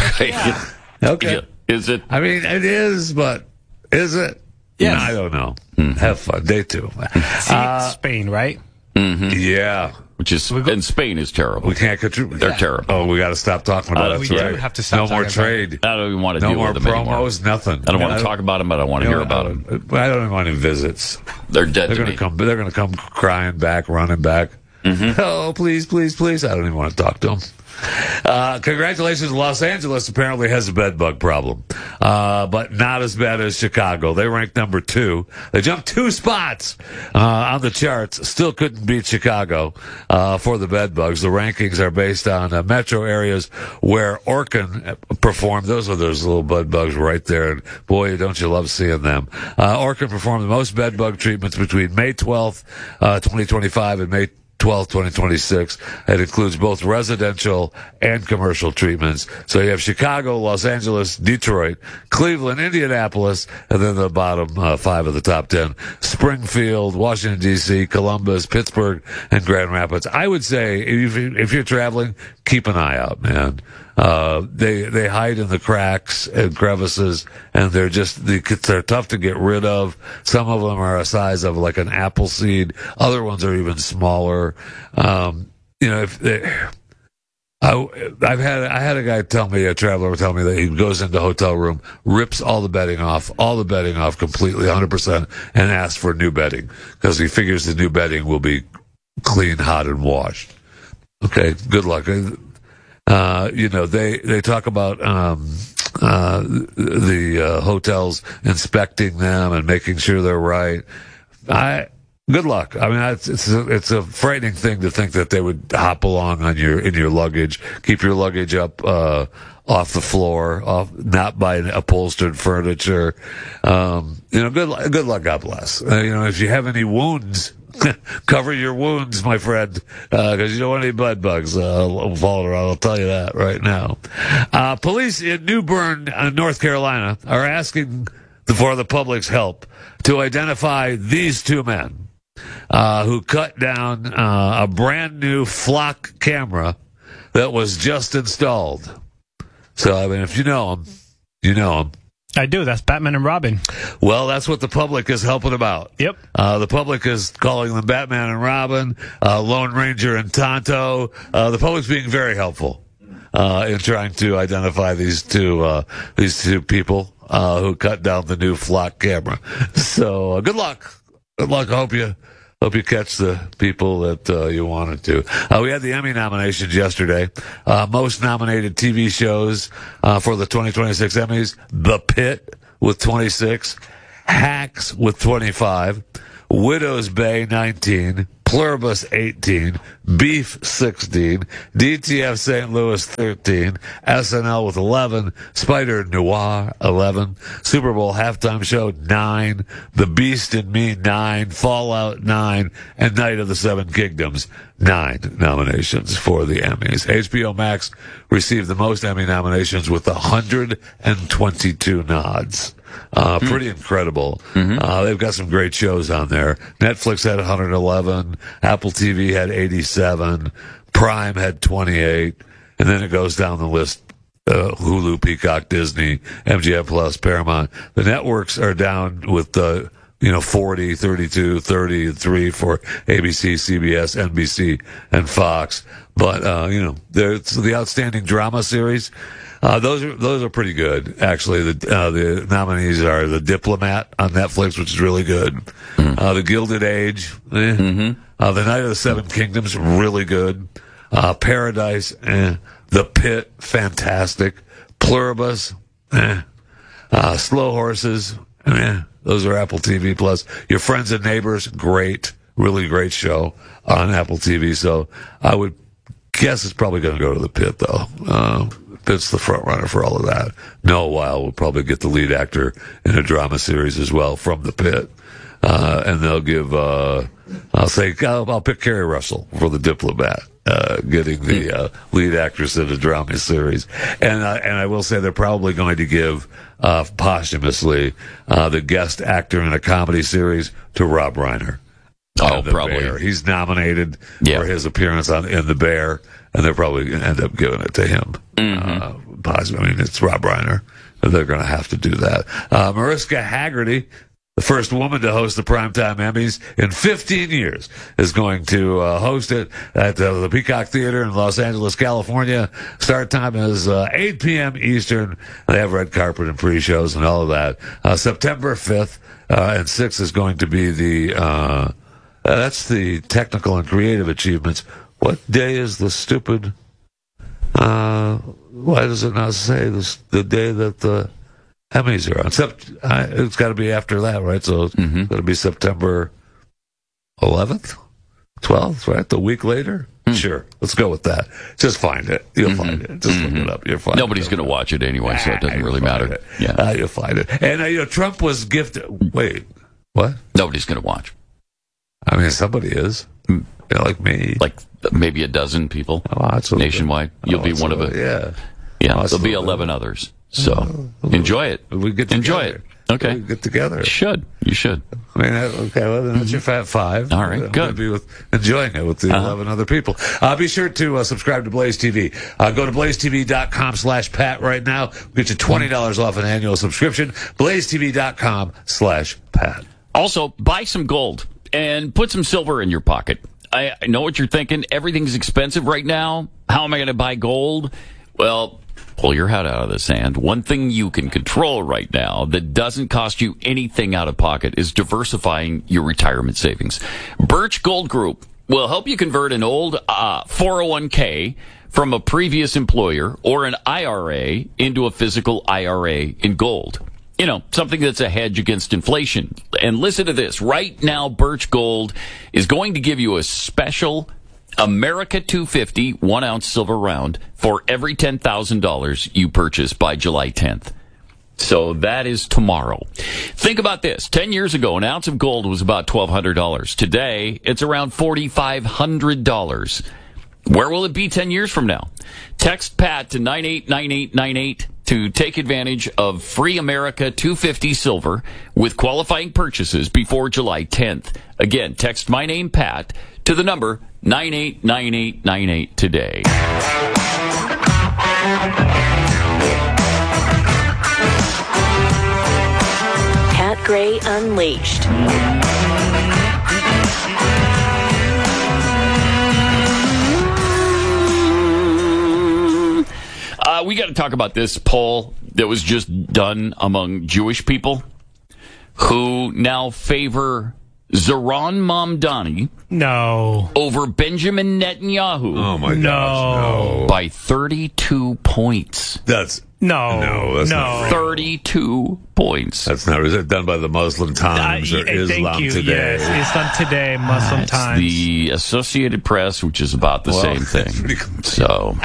Okay. Is it? I mean, it is, but is it? Yes. I don't know. Have fun. Day two. See, Uh, Spain, right? yeah. Which is, and Spain is terrible. We can't contribute. They're terrible. Oh, we got to stop talking about Uh, it. we That's do right. have to stop No more talking about trade. I don't even want to No deal more with them anymore. promos. Nothing. I don't want to talk about them, but I want to You hear know, about I them. don't- I don't even want any visits. They're dead They're to going to me. come. They're going to come crying back, running back. Oh, please, please, please! I don't even want to talk to them. Uh, congratulations, Los Angeles apparently has a bed bug problem, uh, but not as bad as Chicago. They ranked number two. They jumped two spots uh, on the charts. Still couldn't beat Chicago uh, for the bed bugs. The rankings are based on uh, metro areas where Orkin performed. Those are those little bed bugs right there. And boy, don't you love seeing them. Uh, Orkin performed the most bed bug treatments between May twelfth, uh, twenty twenty-five and May twelfth, twenty twenty-six. It includes both residential and commercial treatments. So you have Chicago, Los Angeles, Detroit, Cleveland, Indianapolis, and then the bottom uh, five of the top ten. Springfield, Washington, D C, Columbus, Pittsburgh, and Grand Rapids. I would say if, you- if you're traveling, keep an eye out, man. Uh, they, they hide in the cracks and crevices, and they're just, they're tough to get rid of. Some of them are a size of like an apple seed. Other ones are even smaller. Um, you know, if they, I, I've had, I had a guy tell me, a traveler tell me that he goes into a hotel room, rips all the bedding off, all the bedding off completely, one hundred percent, and asks for new bedding because he figures the new bedding will be clean, hot, and washed. Okay, good luck. Uh, you know, they, they talk about, um, uh, the, uh, hotels inspecting them and making sure they're right. I, good luck. I mean, it's, it's a, it's a frightening thing to think that they would hop along on your, in your luggage, keep your luggage up, uh, off the floor, off, not by upholstered furniture. Um, you know, good, luck- good luck. God bless. Uh, you know, if you have any wounds, cover your wounds, my friend, because uh, you don't want any bed bugs uh, falling around. I'll tell you that right now. Uh, police in New Bern, uh, North Carolina, are asking for the public's help to identify these two men uh, who cut down uh, a brand new flock camera that was just installed. So, I mean, if you know them, you know them. I do. That's Batman and Robin. Well, that's what the public is helping about. Yep. Uh, the public is calling them Batman and Robin, uh, Lone Ranger and Tonto. Uh, the public's being very helpful. uh, in trying to identify these two uh, these two people uh, who cut down the new flock camera. So uh, good luck. Good luck. I hope you hope you catch the people that uh, you wanted to. Uh, we had the Emmy nominations yesterday. Uh, most nominated T V shows uh, for the twenty twenty-six Emmys: The Pit with twenty-six, Hacks with twenty-five, Widow's Bay nineteen, Pluribus eighteen, Beef sixteen, D T F Saint Louis thirteen, S N L with eleven, Spider Noir eleven, Super Bowl halftime show nine, The Beast in Me nine, Fallout nine, and Night of the Seven Kingdoms nine nominations for the Emmys. H B O Max received the most Emmy nominations with one hundred twenty-two nods. Uh, pretty incredible. Mm-hmm. Uh, they've got some great shows on there. Netflix had one hundred eleven, Apple T V had eighty-seven, Prime had twenty-eight, and then it goes down the list. Uh, Hulu, Peacock, Disney, M G M Plus, Paramount. The networks are down with, uh, you know, forty, thirty-two, thirty, and three for A B C, C B S, N B C, and Fox. But, uh, you know, there's the outstanding drama series. Uh, those are those are pretty good, actually. The uh, the nominees are The Diplomat on Netflix, which is really good. Mm-hmm. Uh, The Gilded Age, eh. mm-hmm. uh, The Night of the Seven Kingdoms, really good. Uh, Paradise, eh. The Pit, fantastic. Pluribus, eh. uh, Slow Horses, eh. Those are Apple T V Plus. Your Friends and Neighbors, great, really great show on Apple T V. So I would guess it's probably going to go to The Pit, though. Uh, Pitt's the front runner for all of that. Noah Weil will probably get the lead actor in a drama series as well from The Pit. Uh, and they'll give, uh, I'll say, I'll, I'll pick Kerry Russell for The Diplomat, uh, getting the uh, lead actress in a drama series. And, uh, and I will say they're probably going to give, uh, posthumously, uh, the guest actor in a comedy series to Rob Reiner. Oh, The probably. Bear. He's nominated yeah. for his appearance on in The Bear, and they're probably going to end up giving it to him. Mm-hmm. Uh, positive. I mean, it's Rob Reiner. They're going to have to do that. Uh, Mariska Hargitay, the first woman to host the Primetime Emmys in fifteen years, is going to uh, host it at uh, the Peacock Theater in Los Angeles, California. Start time is uh, eight p.m. Eastern. They have red carpet and pre-shows and all of that. Uh, September fifth uh, and sixth is going to be the... Uh, Uh, that's the technical and creative achievements. What day is the stupid? Uh, why does it not say this, the day that the Emmys are on? Sept, uh, it's got to be after that, right? So it's mm-hmm. got to be September eleventh, twelfth, right? The week later. Mm. Sure, let's go with that. Just find it. You'll mm-hmm. find it. Just mm-hmm. look it up. You'll find Nobody's going to watch it anyway, so it doesn't really matter. It. Yeah, uh, you'll find it. And uh, you know, Trump was gifted. Wait, what? Nobody's going to watch. I mean, somebody is, you know, like me, like maybe a dozen people nationwide. You'll be one of it. Yeah, yeah. There'll be eleven others. So enjoy it. We get together. Enjoy it. Okay, we get together. You should. You should. I mean, okay. Well, then that's your Fat Five. All right, I'm good. Be with enjoying it with the uh-huh. eleven other people. Uh, be sure to uh, subscribe to Blaze T V. Uh, go to blaze t v dot com slash Pat right now. We'll get you twenty dollars off an annual subscription. blaze t v dot com slash Pat. Also, buy some gold. And put some silver in your pocket. I, I know what you're thinking. Everything's expensive right now. How am I going to buy gold? Well, pull your head out of the sand. One thing you can control right now that doesn't cost you anything out of pocket is diversifying your retirement savings. Birch Gold Group will help you convert an old uh, four oh one k from a previous employer or an I R A into a physical I R A in gold. You know, something that's a hedge against inflation. And listen to this. Right now, Birch Gold is going to give you a special America two fifty one-ounce silver round for every ten thousand dollars you purchase by July tenth. So that is tomorrow. Think about this. Ten years ago, an ounce of gold was about twelve hundred dollars. Today, it's around four thousand five hundred dollars. Where will it be ten years from now? Text Pat to nine eight nine eight nine eight to take advantage of free America two fifty silver with qualifying purchases before July tenth. Again, text my name, Pat, to the number nine eight nine eight nine eight today. Pat Gray Unleashed. we got to talk about this poll that was just done among Jewish people who now favor Zoran Mamdani no. over Benjamin Netanyahu. Oh, my no. gosh, no. By thirty-two points. That's... No. No, that's no. not real. thirty-two points. That's not... Is it done by the Muslim Times Uh, or yeah, Islam thank you. Today? Yes, Islam Today, Muslim It's Times. the Associated Press, which is about the Well, same that's thing. pretty cool. So,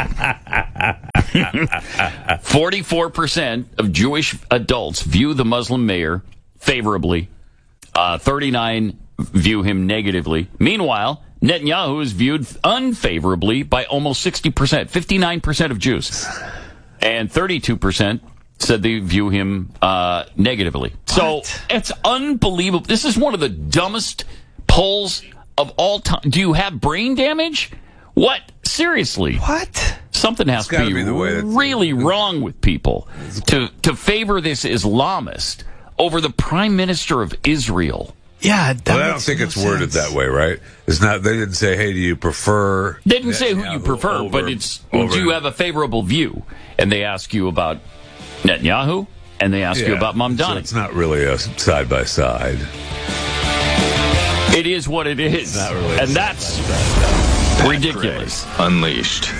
forty-four percent of Jewish adults view the Muslim mayor favorably. Uh, thirty-nine view him negatively. Meanwhile, Netanyahu is viewed unfavorably by almost sixty percent, fifty-nine percent of Jews. And thirty-two percent said they view him uh, negatively. So What? it's unbelievable. This is one of the dumbest polls of all time. Do you have brain damage? What? Seriously. What? Something has It's to gotta be, be the way it's- really wrong with people to, to favor this Islamist over the Prime Minister of Israel. Yeah, that Well, I don't makes think no it's worded sense. that way, right? It's not. They didn't say, "Hey, do you prefer?" They didn't say who you Netanyahu prefer, over- but it's over- do you have a favorable view? And they ask you about Netanyahu, and they ask you Yeah. about So Mamdani. it's not really a side by side. It is what it is, Not really a and side that's by side. ridiculous. Unleashed.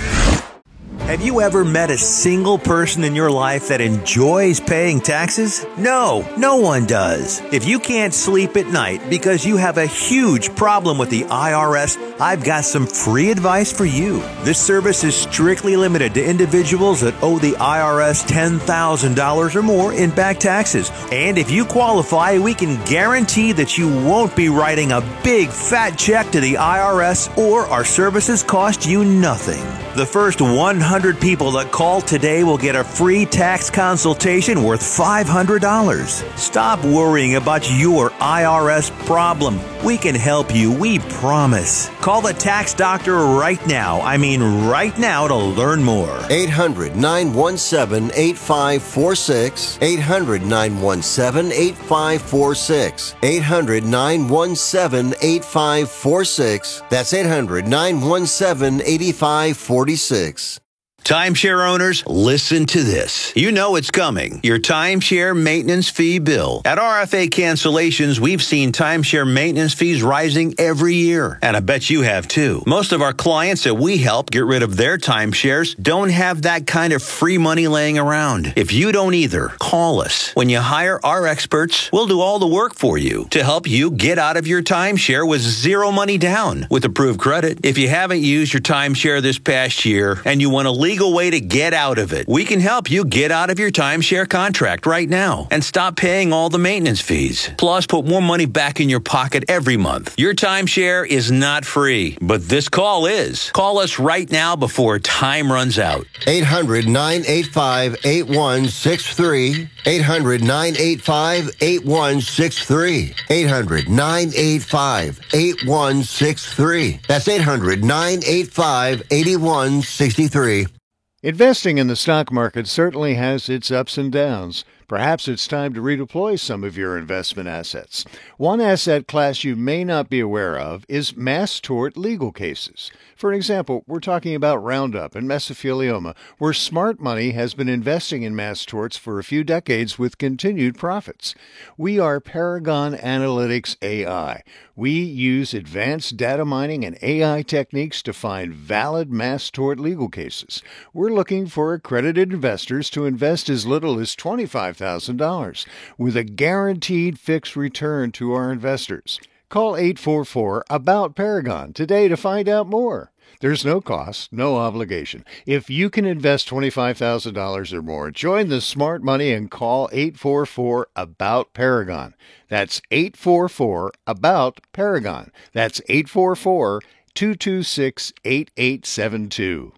Have you ever met a single person in your life that enjoys paying taxes? No, no one does. If you can't sleep at night because you have a huge problem with the I R S, I've got some free advice for you. This service is strictly limited to individuals that owe the I R S ten thousand dollars or more in back taxes. And if you qualify, we can guarantee that you won't be writing a big fat check to the I R S, or our services cost you nothing. The first one hundred people that call today will get a free tax consultation worth five hundred dollars. Stop worrying about your I R S problem. We can help you, we promise. Call the tax doctor right now. I mean right now to learn more. eight hundred, nine one seven, eight five four six. eight hundred, nine one seven, eight five four six. eight hundred, nine one seven, eight five four six. That's eight hundred, nine one seven, eight five four six. Timeshare owners, listen to this. You know it's coming. Your timeshare maintenance fee bill. At R F A Cancellations, we've seen timeshare maintenance fees rising every year. And I bet you have too. Most of our clients that we help get rid of their timeshares don't have that kind of free money laying around. If you don't either, call us. When you hire our experts, we'll do all the work for you to help you get out of your timeshare with zero money down with approved credit. If you haven't used your timeshare this past year and you want to leave legal way to get out of it. We can help you get out of your timeshare contract right now and stop paying all the maintenance fees. Plus, put more money back in your pocket every month. Your timeshare is not free, but this call is. Call us right now before time runs out. eight hundred, nine eight five, eight one six three. eight hundred, nine eight five, eight one six three. eight hundred, nine eight five, eight one six three. That's eight hundred, nine eight five, eight one six three. Investing in the stock market certainly has its ups and downs. Perhaps it's time to redeploy some of your investment assets. One asset class you may not be aware of is mass tort legal cases. For example, we're talking about Roundup and mesothelioma, where smart money has been investing in mass torts for a few decades with continued profits. We are Paragon Analytics A I. We use advanced data mining and A I techniques to find valid mass tort legal cases. We're looking for accredited investors to invest as little as twenty-five thousand dollars with a guaranteed fixed return to our investors. Call eight four four, ABOUT Paragon today to find out more. There's no cost, no obligation. If you can invest twenty-five thousand dollars or more, join the smart money and call eight four four, ABOUT Paragon. That's eight four four, ABOUT Paragon. That's eight four four, two two six, eight eight seven two.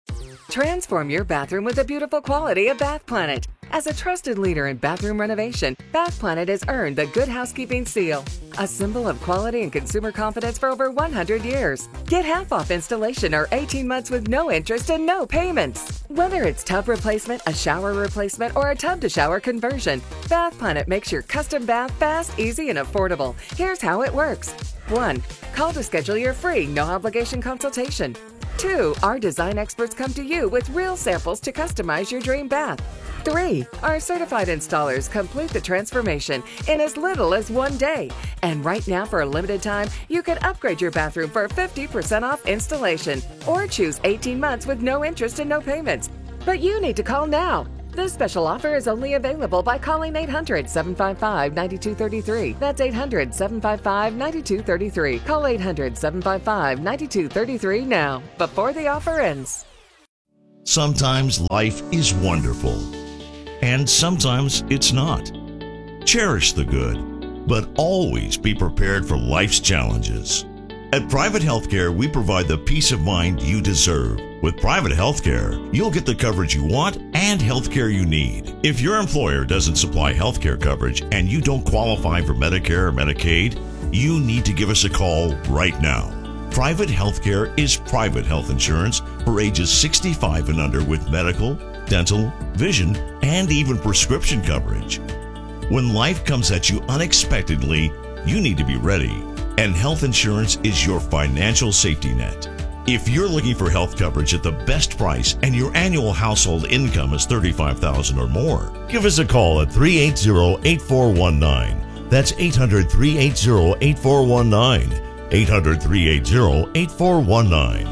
Transform your bathroom with the beautiful quality of Bath Planet. As a trusted leader in bathroom renovation, Bath Planet has earned the Good Housekeeping Seal, a symbol of quality and consumer confidence for over one hundred years. Get half off installation or eighteen months with no interest and no payments. Whether it's tub replacement, a shower replacement, or a tub-to-shower conversion, Bath Planet makes your custom bath fast, easy, and affordable. Here's how it works. One, call to schedule your free, no-obligation consultation. Two, our design experts come to you with real samples to customize your dream bath. Three, our certified installers complete the transformation in as little as one day. And right now, for a limited time, you can upgrade your bathroom for fifty percent off installation or choose eighteen months with no interest and no payments. But you need to call now. This special offer is only available by calling eight hundred, seven five five, nine two three three. That's eight hundred, seven five five, nine two three three. Call eight hundred, seven five five, nine two three three now, before the offer ends. Sometimes life is wonderful, and sometimes it's not. Cherish the good, but always be prepared for life's challenges. At Private Healthcare, we provide the peace of mind you deserve. With Private Healthcare, you'll get the coverage you want and healthcare you need. If your employer doesn't supply healthcare coverage and you don't qualify for Medicare or Medicaid, you need to give us a call right now. Private Healthcare is private health insurance for ages sixty-five and under with medical, dental, vision, and even prescription coverage. When life comes at you unexpectedly, you need to be ready. And health insurance is your financial safety net. If you're looking for health coverage at the best price and your annual household income is thirty-five thousand dollars or more, give us a call at three eight zero, eight four one nine. That's eight hundred, three eight zero, eight four one nine. eight hundred, three eight zero, eight four one nine.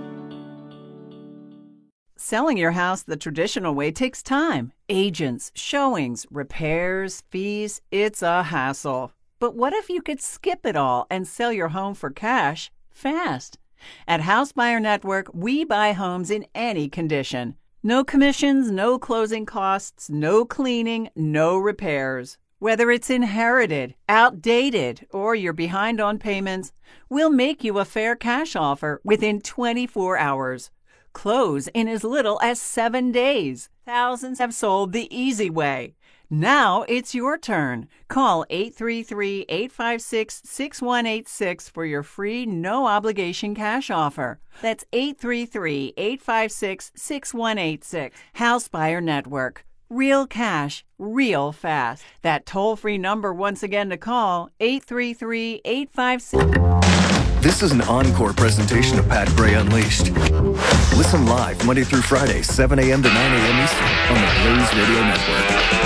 Selling your house the traditional way takes time. Agents, showings, repairs, fees. It's a hassle. But what if you could skip it all and sell your home for cash fast? At House Buyer Network, we buy homes in any condition. No commissions, no closing costs, no cleaning, no repairs. Whether it's inherited, outdated, or you're behind on payments, we'll make you a fair cash offer within twenty-four hours. Close in as little as seven days. Thousands have sold the easy way. Now it's your turn. Call eight three three, eight five six, six one eight six for your free no-obligation cash offer. That's eight three three, eight five six, six one eight six. House Buyer Network. Real cash, real fast. That toll-free number once again to call, eight three three, eight five six. This is an encore presentation of Pat Gray Unleashed. Listen live Monday through Friday, seven a.m. to nine a.m. Eastern on the Blaze Radio Network.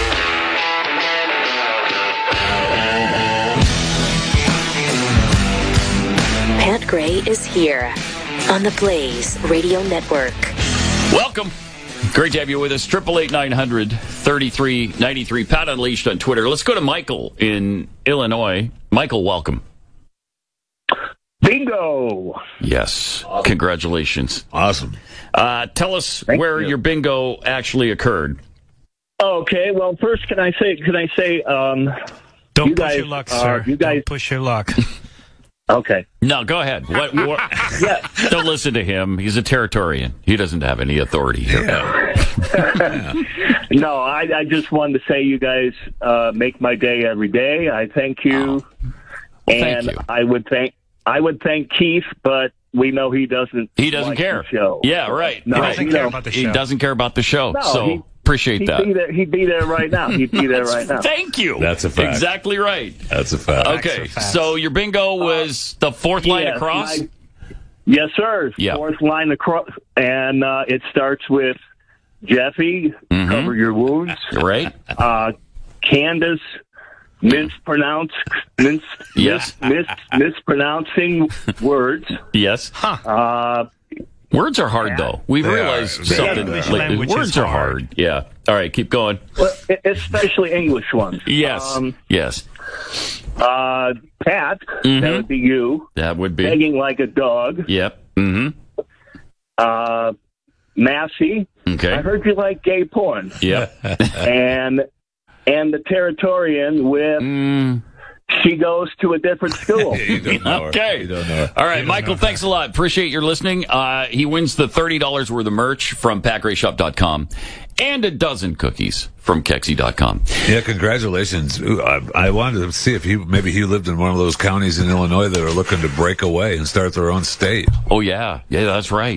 Pat Gray is here on the Blaze Radio Network. Welcome. Great to have you with us. Triple eight nine hundred thirty-three ninety-three. Pat Unleashed on Twitter. Let's go to Michael in Illinois. Michael, welcome. Bingo. Yes. Congratulations. Awesome. Uh, tell us Thank where you. your bingo actually occurred. Okay. Well, first, can I say? Can I say? Um, Don't you push guys, your luck, uh, sir. You guys Don't push your luck. Okay. No, go ahead. What, what, yeah. Don't listen to him. He's a Territorian. He doesn't have any authority here. Yeah. No, I, I just wanted to say you guys uh, make my day every day. I thank you, Oh. Well, and thank you. I would thank I would thank Keith, but we know he doesn't. He doesn't like care. the show. Yeah, right. No, He doesn't you care know, about the He show. doesn't care about the show. No, so he- appreciate he'd that. Be there, he'd be there right now. He'd be there right now. Thank you. That's a fact. Exactly right. That's a fact. Okay, are facts. so your bingo was the fourth line Yes, across? my- yes, sir. Yeah. Fourth line across, and uh, it starts with Jeffy. Mhm. Cover your wounds. Right? Uh, Candace. Mispronounce, mis, Yes. mis, mispronouncing words. Yes. Uh, Words are hard, though. We've They realized are. something. English lately. language Words is are hard. hard. Yeah. All right, keep going. well, especially English ones. Yes. Um, yes. uh, Pat, Mhm. that would be you. That would be. Begging like a dog. Yep. Mm-hmm. Uh, Massey. Okay. I heard you like gay porn. Yep. and and the Territorian with Mm. she goes to a different school. You don't know her. Okay. You don't know her. All right, Michael, thanks a lot. Appreciate your listening. Uh, he wins the thirty dollars worth of merch from pat gray shop dot com and a dozen cookies from Kexi dot com. Yeah, congratulations. Ooh, I, I wanted to see if he maybe he lived in one of those counties in Illinois that are looking to break away and start their own state. Oh, yeah. Yeah, that's right.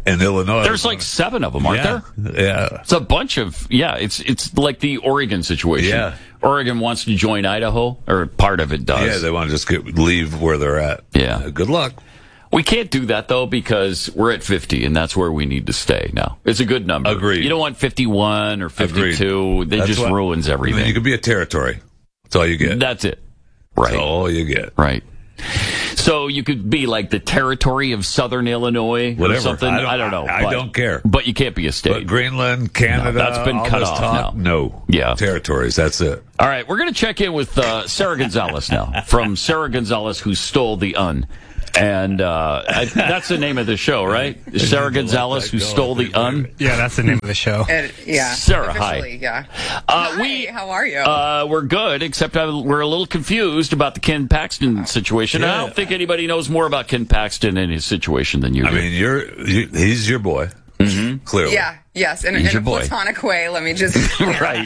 in Illinois. There's like seven of them, aren't yeah. there? Yeah. It's a bunch of, yeah, it's it's like the Oregon situation. Yeah. Oregon wants to join Idaho, or part of it does. Yeah, they want to just get, leave where they're at. Yeah. Uh, good luck. We can't do that, though, because we're at fifty, and that's where we need to stay now. It's a good number. Agreed. You don't want fifty-one or fifty-two. Agreed. That just what, ruins everything. You could be a territory. That's all you get. That's it. Right. That's all you get. Right. So you could be like the territory of Southern Illinois Whatever. or something. I don't, I don't know. I, I but, don't care. But you can't be a state. But Greenland, Canada, No, that's been all cut this off talk, now. No. Yeah. Territories. That's it. All right. We're going to check in with uh, Sarah Gonzalez now, from Sarah Gonzalez, who stole the Un. And uh, I, that's the name of the show, right? Sarah Gonzalez, who stole the Un. Yeah, that's the name of the show. It, yeah. Sarah, officially, hi. Yeah. Uh, hi, we, how are you? Uh, we're good, except I, we're a little confused about the Ken Paxton situation. Yeah. I don't think anybody knows more about Ken Paxton and his situation than you do. I mean, you're you, he's your boy. Mm-hmm. Clearly. Yeah. Yes. In, He's in a your boy. platonic way. Let me just. right.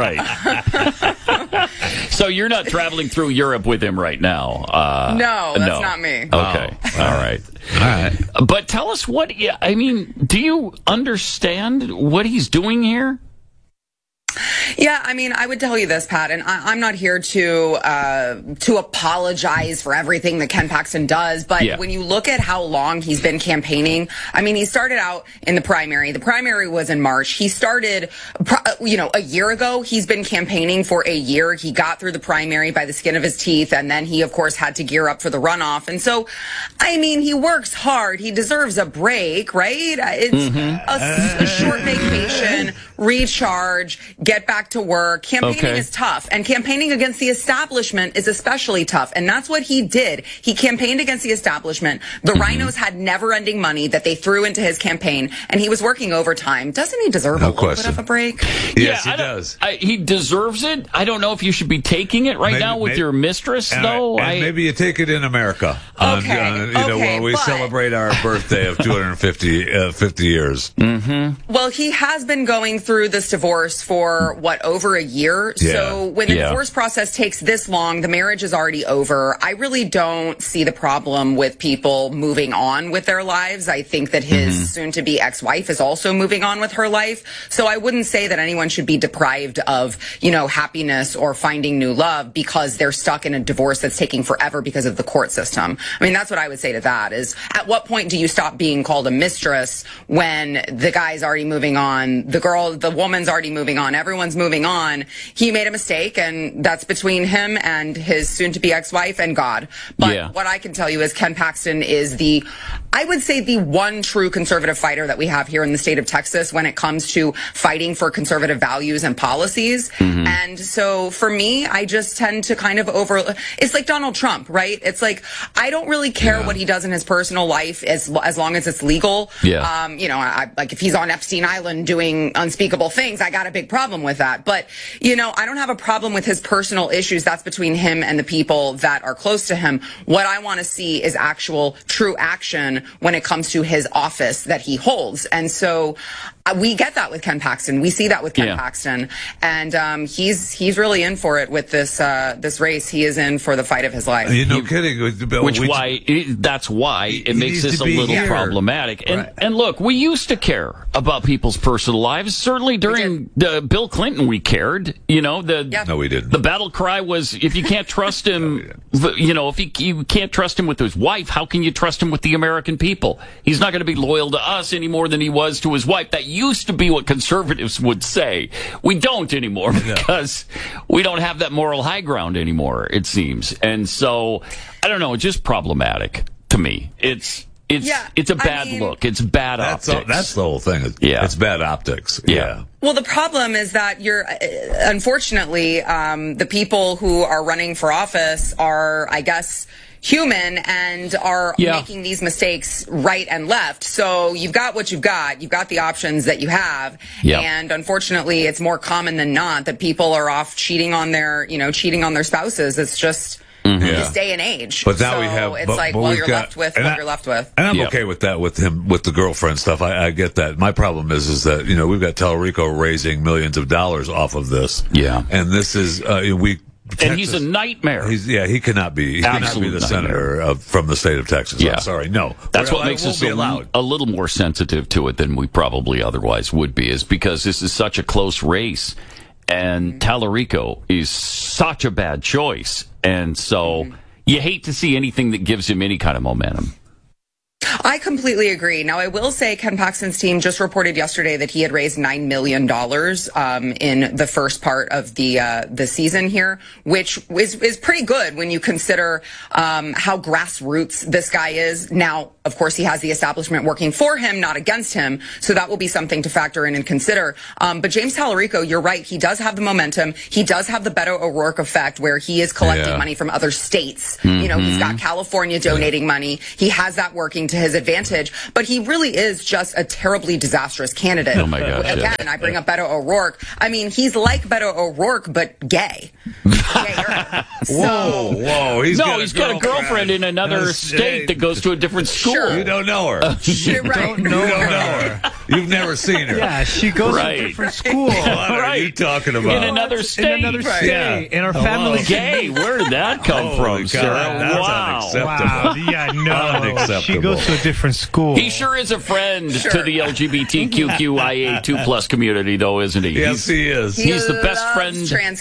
Right. So you're not traveling through Europe with him right now? Uh, no, that's no. not me. Okay. Oh. All right. All right. But tell us what. Yeah, I mean, do you understand what he's doing here? Yeah, I mean, I would tell you this, Pat, and I, I'm not here to uh, to apologize for everything that Ken Paxton does, but Yeah. when you look at how long he's been campaigning, I mean, he started out in the primary. The primary was in March. He started, pro- you know, a year ago. He's been campaigning for a year. He got through the primary by the skin of his teeth, and then he, of course, had to gear up for the runoff. And so, I mean, he works hard. He deserves a break, right? It's Mm-hmm. a, a short vacation, recharge, get back to work. Campaigning Okay. is tough, and campaigning against the establishment is especially tough. And that's what he did. He campaigned against the establishment. The Mm-hmm. Rhinos had never-ending money that they threw into his campaign, and he was working overtime. Doesn't he deserve No a little question. bit of a break? Yes, I he don't- does. I, he deserves it. I don't know if you should be taking it right Maybe- now with maybe- your mistress, And, though. and I, maybe you take it in America. On, Okay, on, you know, okay, when we but- celebrate our birthday of two hundred fifty, uh, fifty years. Mm-hmm. Well, he has been going through this divorce for, what, over a year? Yeah. So when the Yeah. divorce process takes this long, the marriage is already over. I really don't see the problem with people moving on with their lives. I think that his Mm-hmm. soon-to-be ex-wife is also moving on with her life. So I wouldn't say that anyone should be deprived of, you know, happiness or finding new love because they're stuck in a divorce that's taking forever because of the court system. I mean, that's what I would say to that is, at what point do you stop being called a mistress when the guy's already moving on, the girl, the woman's already moving on, everyone's moving on? He made a mistake, and that's between him and his soon-to-be ex-wife and God. But Yeah. what I can tell you is Ken Paxton is the, I would say, the one true conservative fighter that we have here in the state of Texas when it comes to fighting for conservative values and policies. Mm-hmm. And so for me, I just tend to kind of over, it's like Donald Trump, right? It's like, I don't really care Yeah. what he does in his personal life as, as long as it's legal. Yeah. Um, you know, I, like if he's on Epstein Island doing unspeakable things, I got a big problem with that. But, you know, I don't have a problem with his personal issues. That's between him and the people that are close to him. What I want to see is actual true action when it comes to his office that he holds. And so uh, we get that with Ken Paxton. We see that with Ken Yeah. Paxton. And um, he's he's really in for it with this uh, this race. He is in for the fight of his life. You know, kidding. Which We- why it, that's why it makes needs this to a be little here. problematic. And Right. and look, we used to care about people's personal lives. Certainly during the Bill Clinton, we cared. You know, the Yep. No, we didn't. the battle cry was, if you can't trust him, you know, if he, you can't trust him with his wife, how can you trust him with the American people? He's not going to be loyal to us any more than he was to his wife. That used to be what conservatives would say. We don't anymore because we don't have that moral high ground anymore, it seems. And so, I don't know, it's just problematic to me. It's it's Yeah, it's a I bad mean- look. It's bad That's, optics. all, that's the whole thing. It's, Yeah. it's bad optics. Yeah. Yeah. Well, the problem is that you're, uh, unfortunately, um, the people who are running for office are, I guess, human and are Yeah. making these mistakes right and left. So you've got what you've got. You've got the options that you have. Yeah. And unfortunately, it's more common than not that people are off cheating on their, you know, cheating on their spouses. It's just Yeah. this day and age. But now so we have. it's but- like, but well, we've you're got- left with and what I- you're left with. And I'm Yep. okay with that with him, with the girlfriend stuff. I, I get that. My problem is, is that, you know, we've got Telerico raising millions of dollars off of this. Yeah. And this is, uh, we and he's a nightmare. He's, yeah, he cannot be. He cannot Absolute be the nightmare. senator of, from the state of Texas. Yeah. I'm sorry, no. That's We're- what I makes won't us be a, allowed. a little more sensitive to it than we probably otherwise would be, is because this is such a close race, and Tallarico is such a bad choice, and so you hate to see anything that gives him any kind of momentum. I completely agree. Now, I will say Ken Paxton's team just reported yesterday that he had raised nine million dollars um, in the first part of the uh, the season here, which is, is pretty good when you consider um, how grassroots this guy is. Now, of course, he has the establishment working for him, not against him, so that will be something to factor in and consider. Um, but James Tallarico, you're right. He does have the momentum. He does have the Beto O'Rourke effect, where he is collecting Yeah. money from other states. You know, he's got California donating money. He has that working to his advantage, but he really is just a terribly disastrous candidate. Oh my gosh, Again, yeah. I bring up Beto O'Rourke. I mean, he's like Beto O'Rourke, but gay. Gayer. Whoa, whoa! He's no, got he's a got a girlfriend in another That's- state that goes to a different school. Sure. You don't know her. You're right. You don't know her. You've never seen her. Yeah, she goes Right. to a different school. What are you Right. talking about? In another state. In another Right. state. Yeah. And our Hello. family. Gay, where did that come Holy from, God, Sarah? that's Wow. unacceptable. Wow. Yeah, no. Unacceptable. She goes to a different school. He sure is a friend Sure. to the L G B T Q Q I A two plus community, though, isn't he? Yes, he's, he is. He's the best loves friend. Trans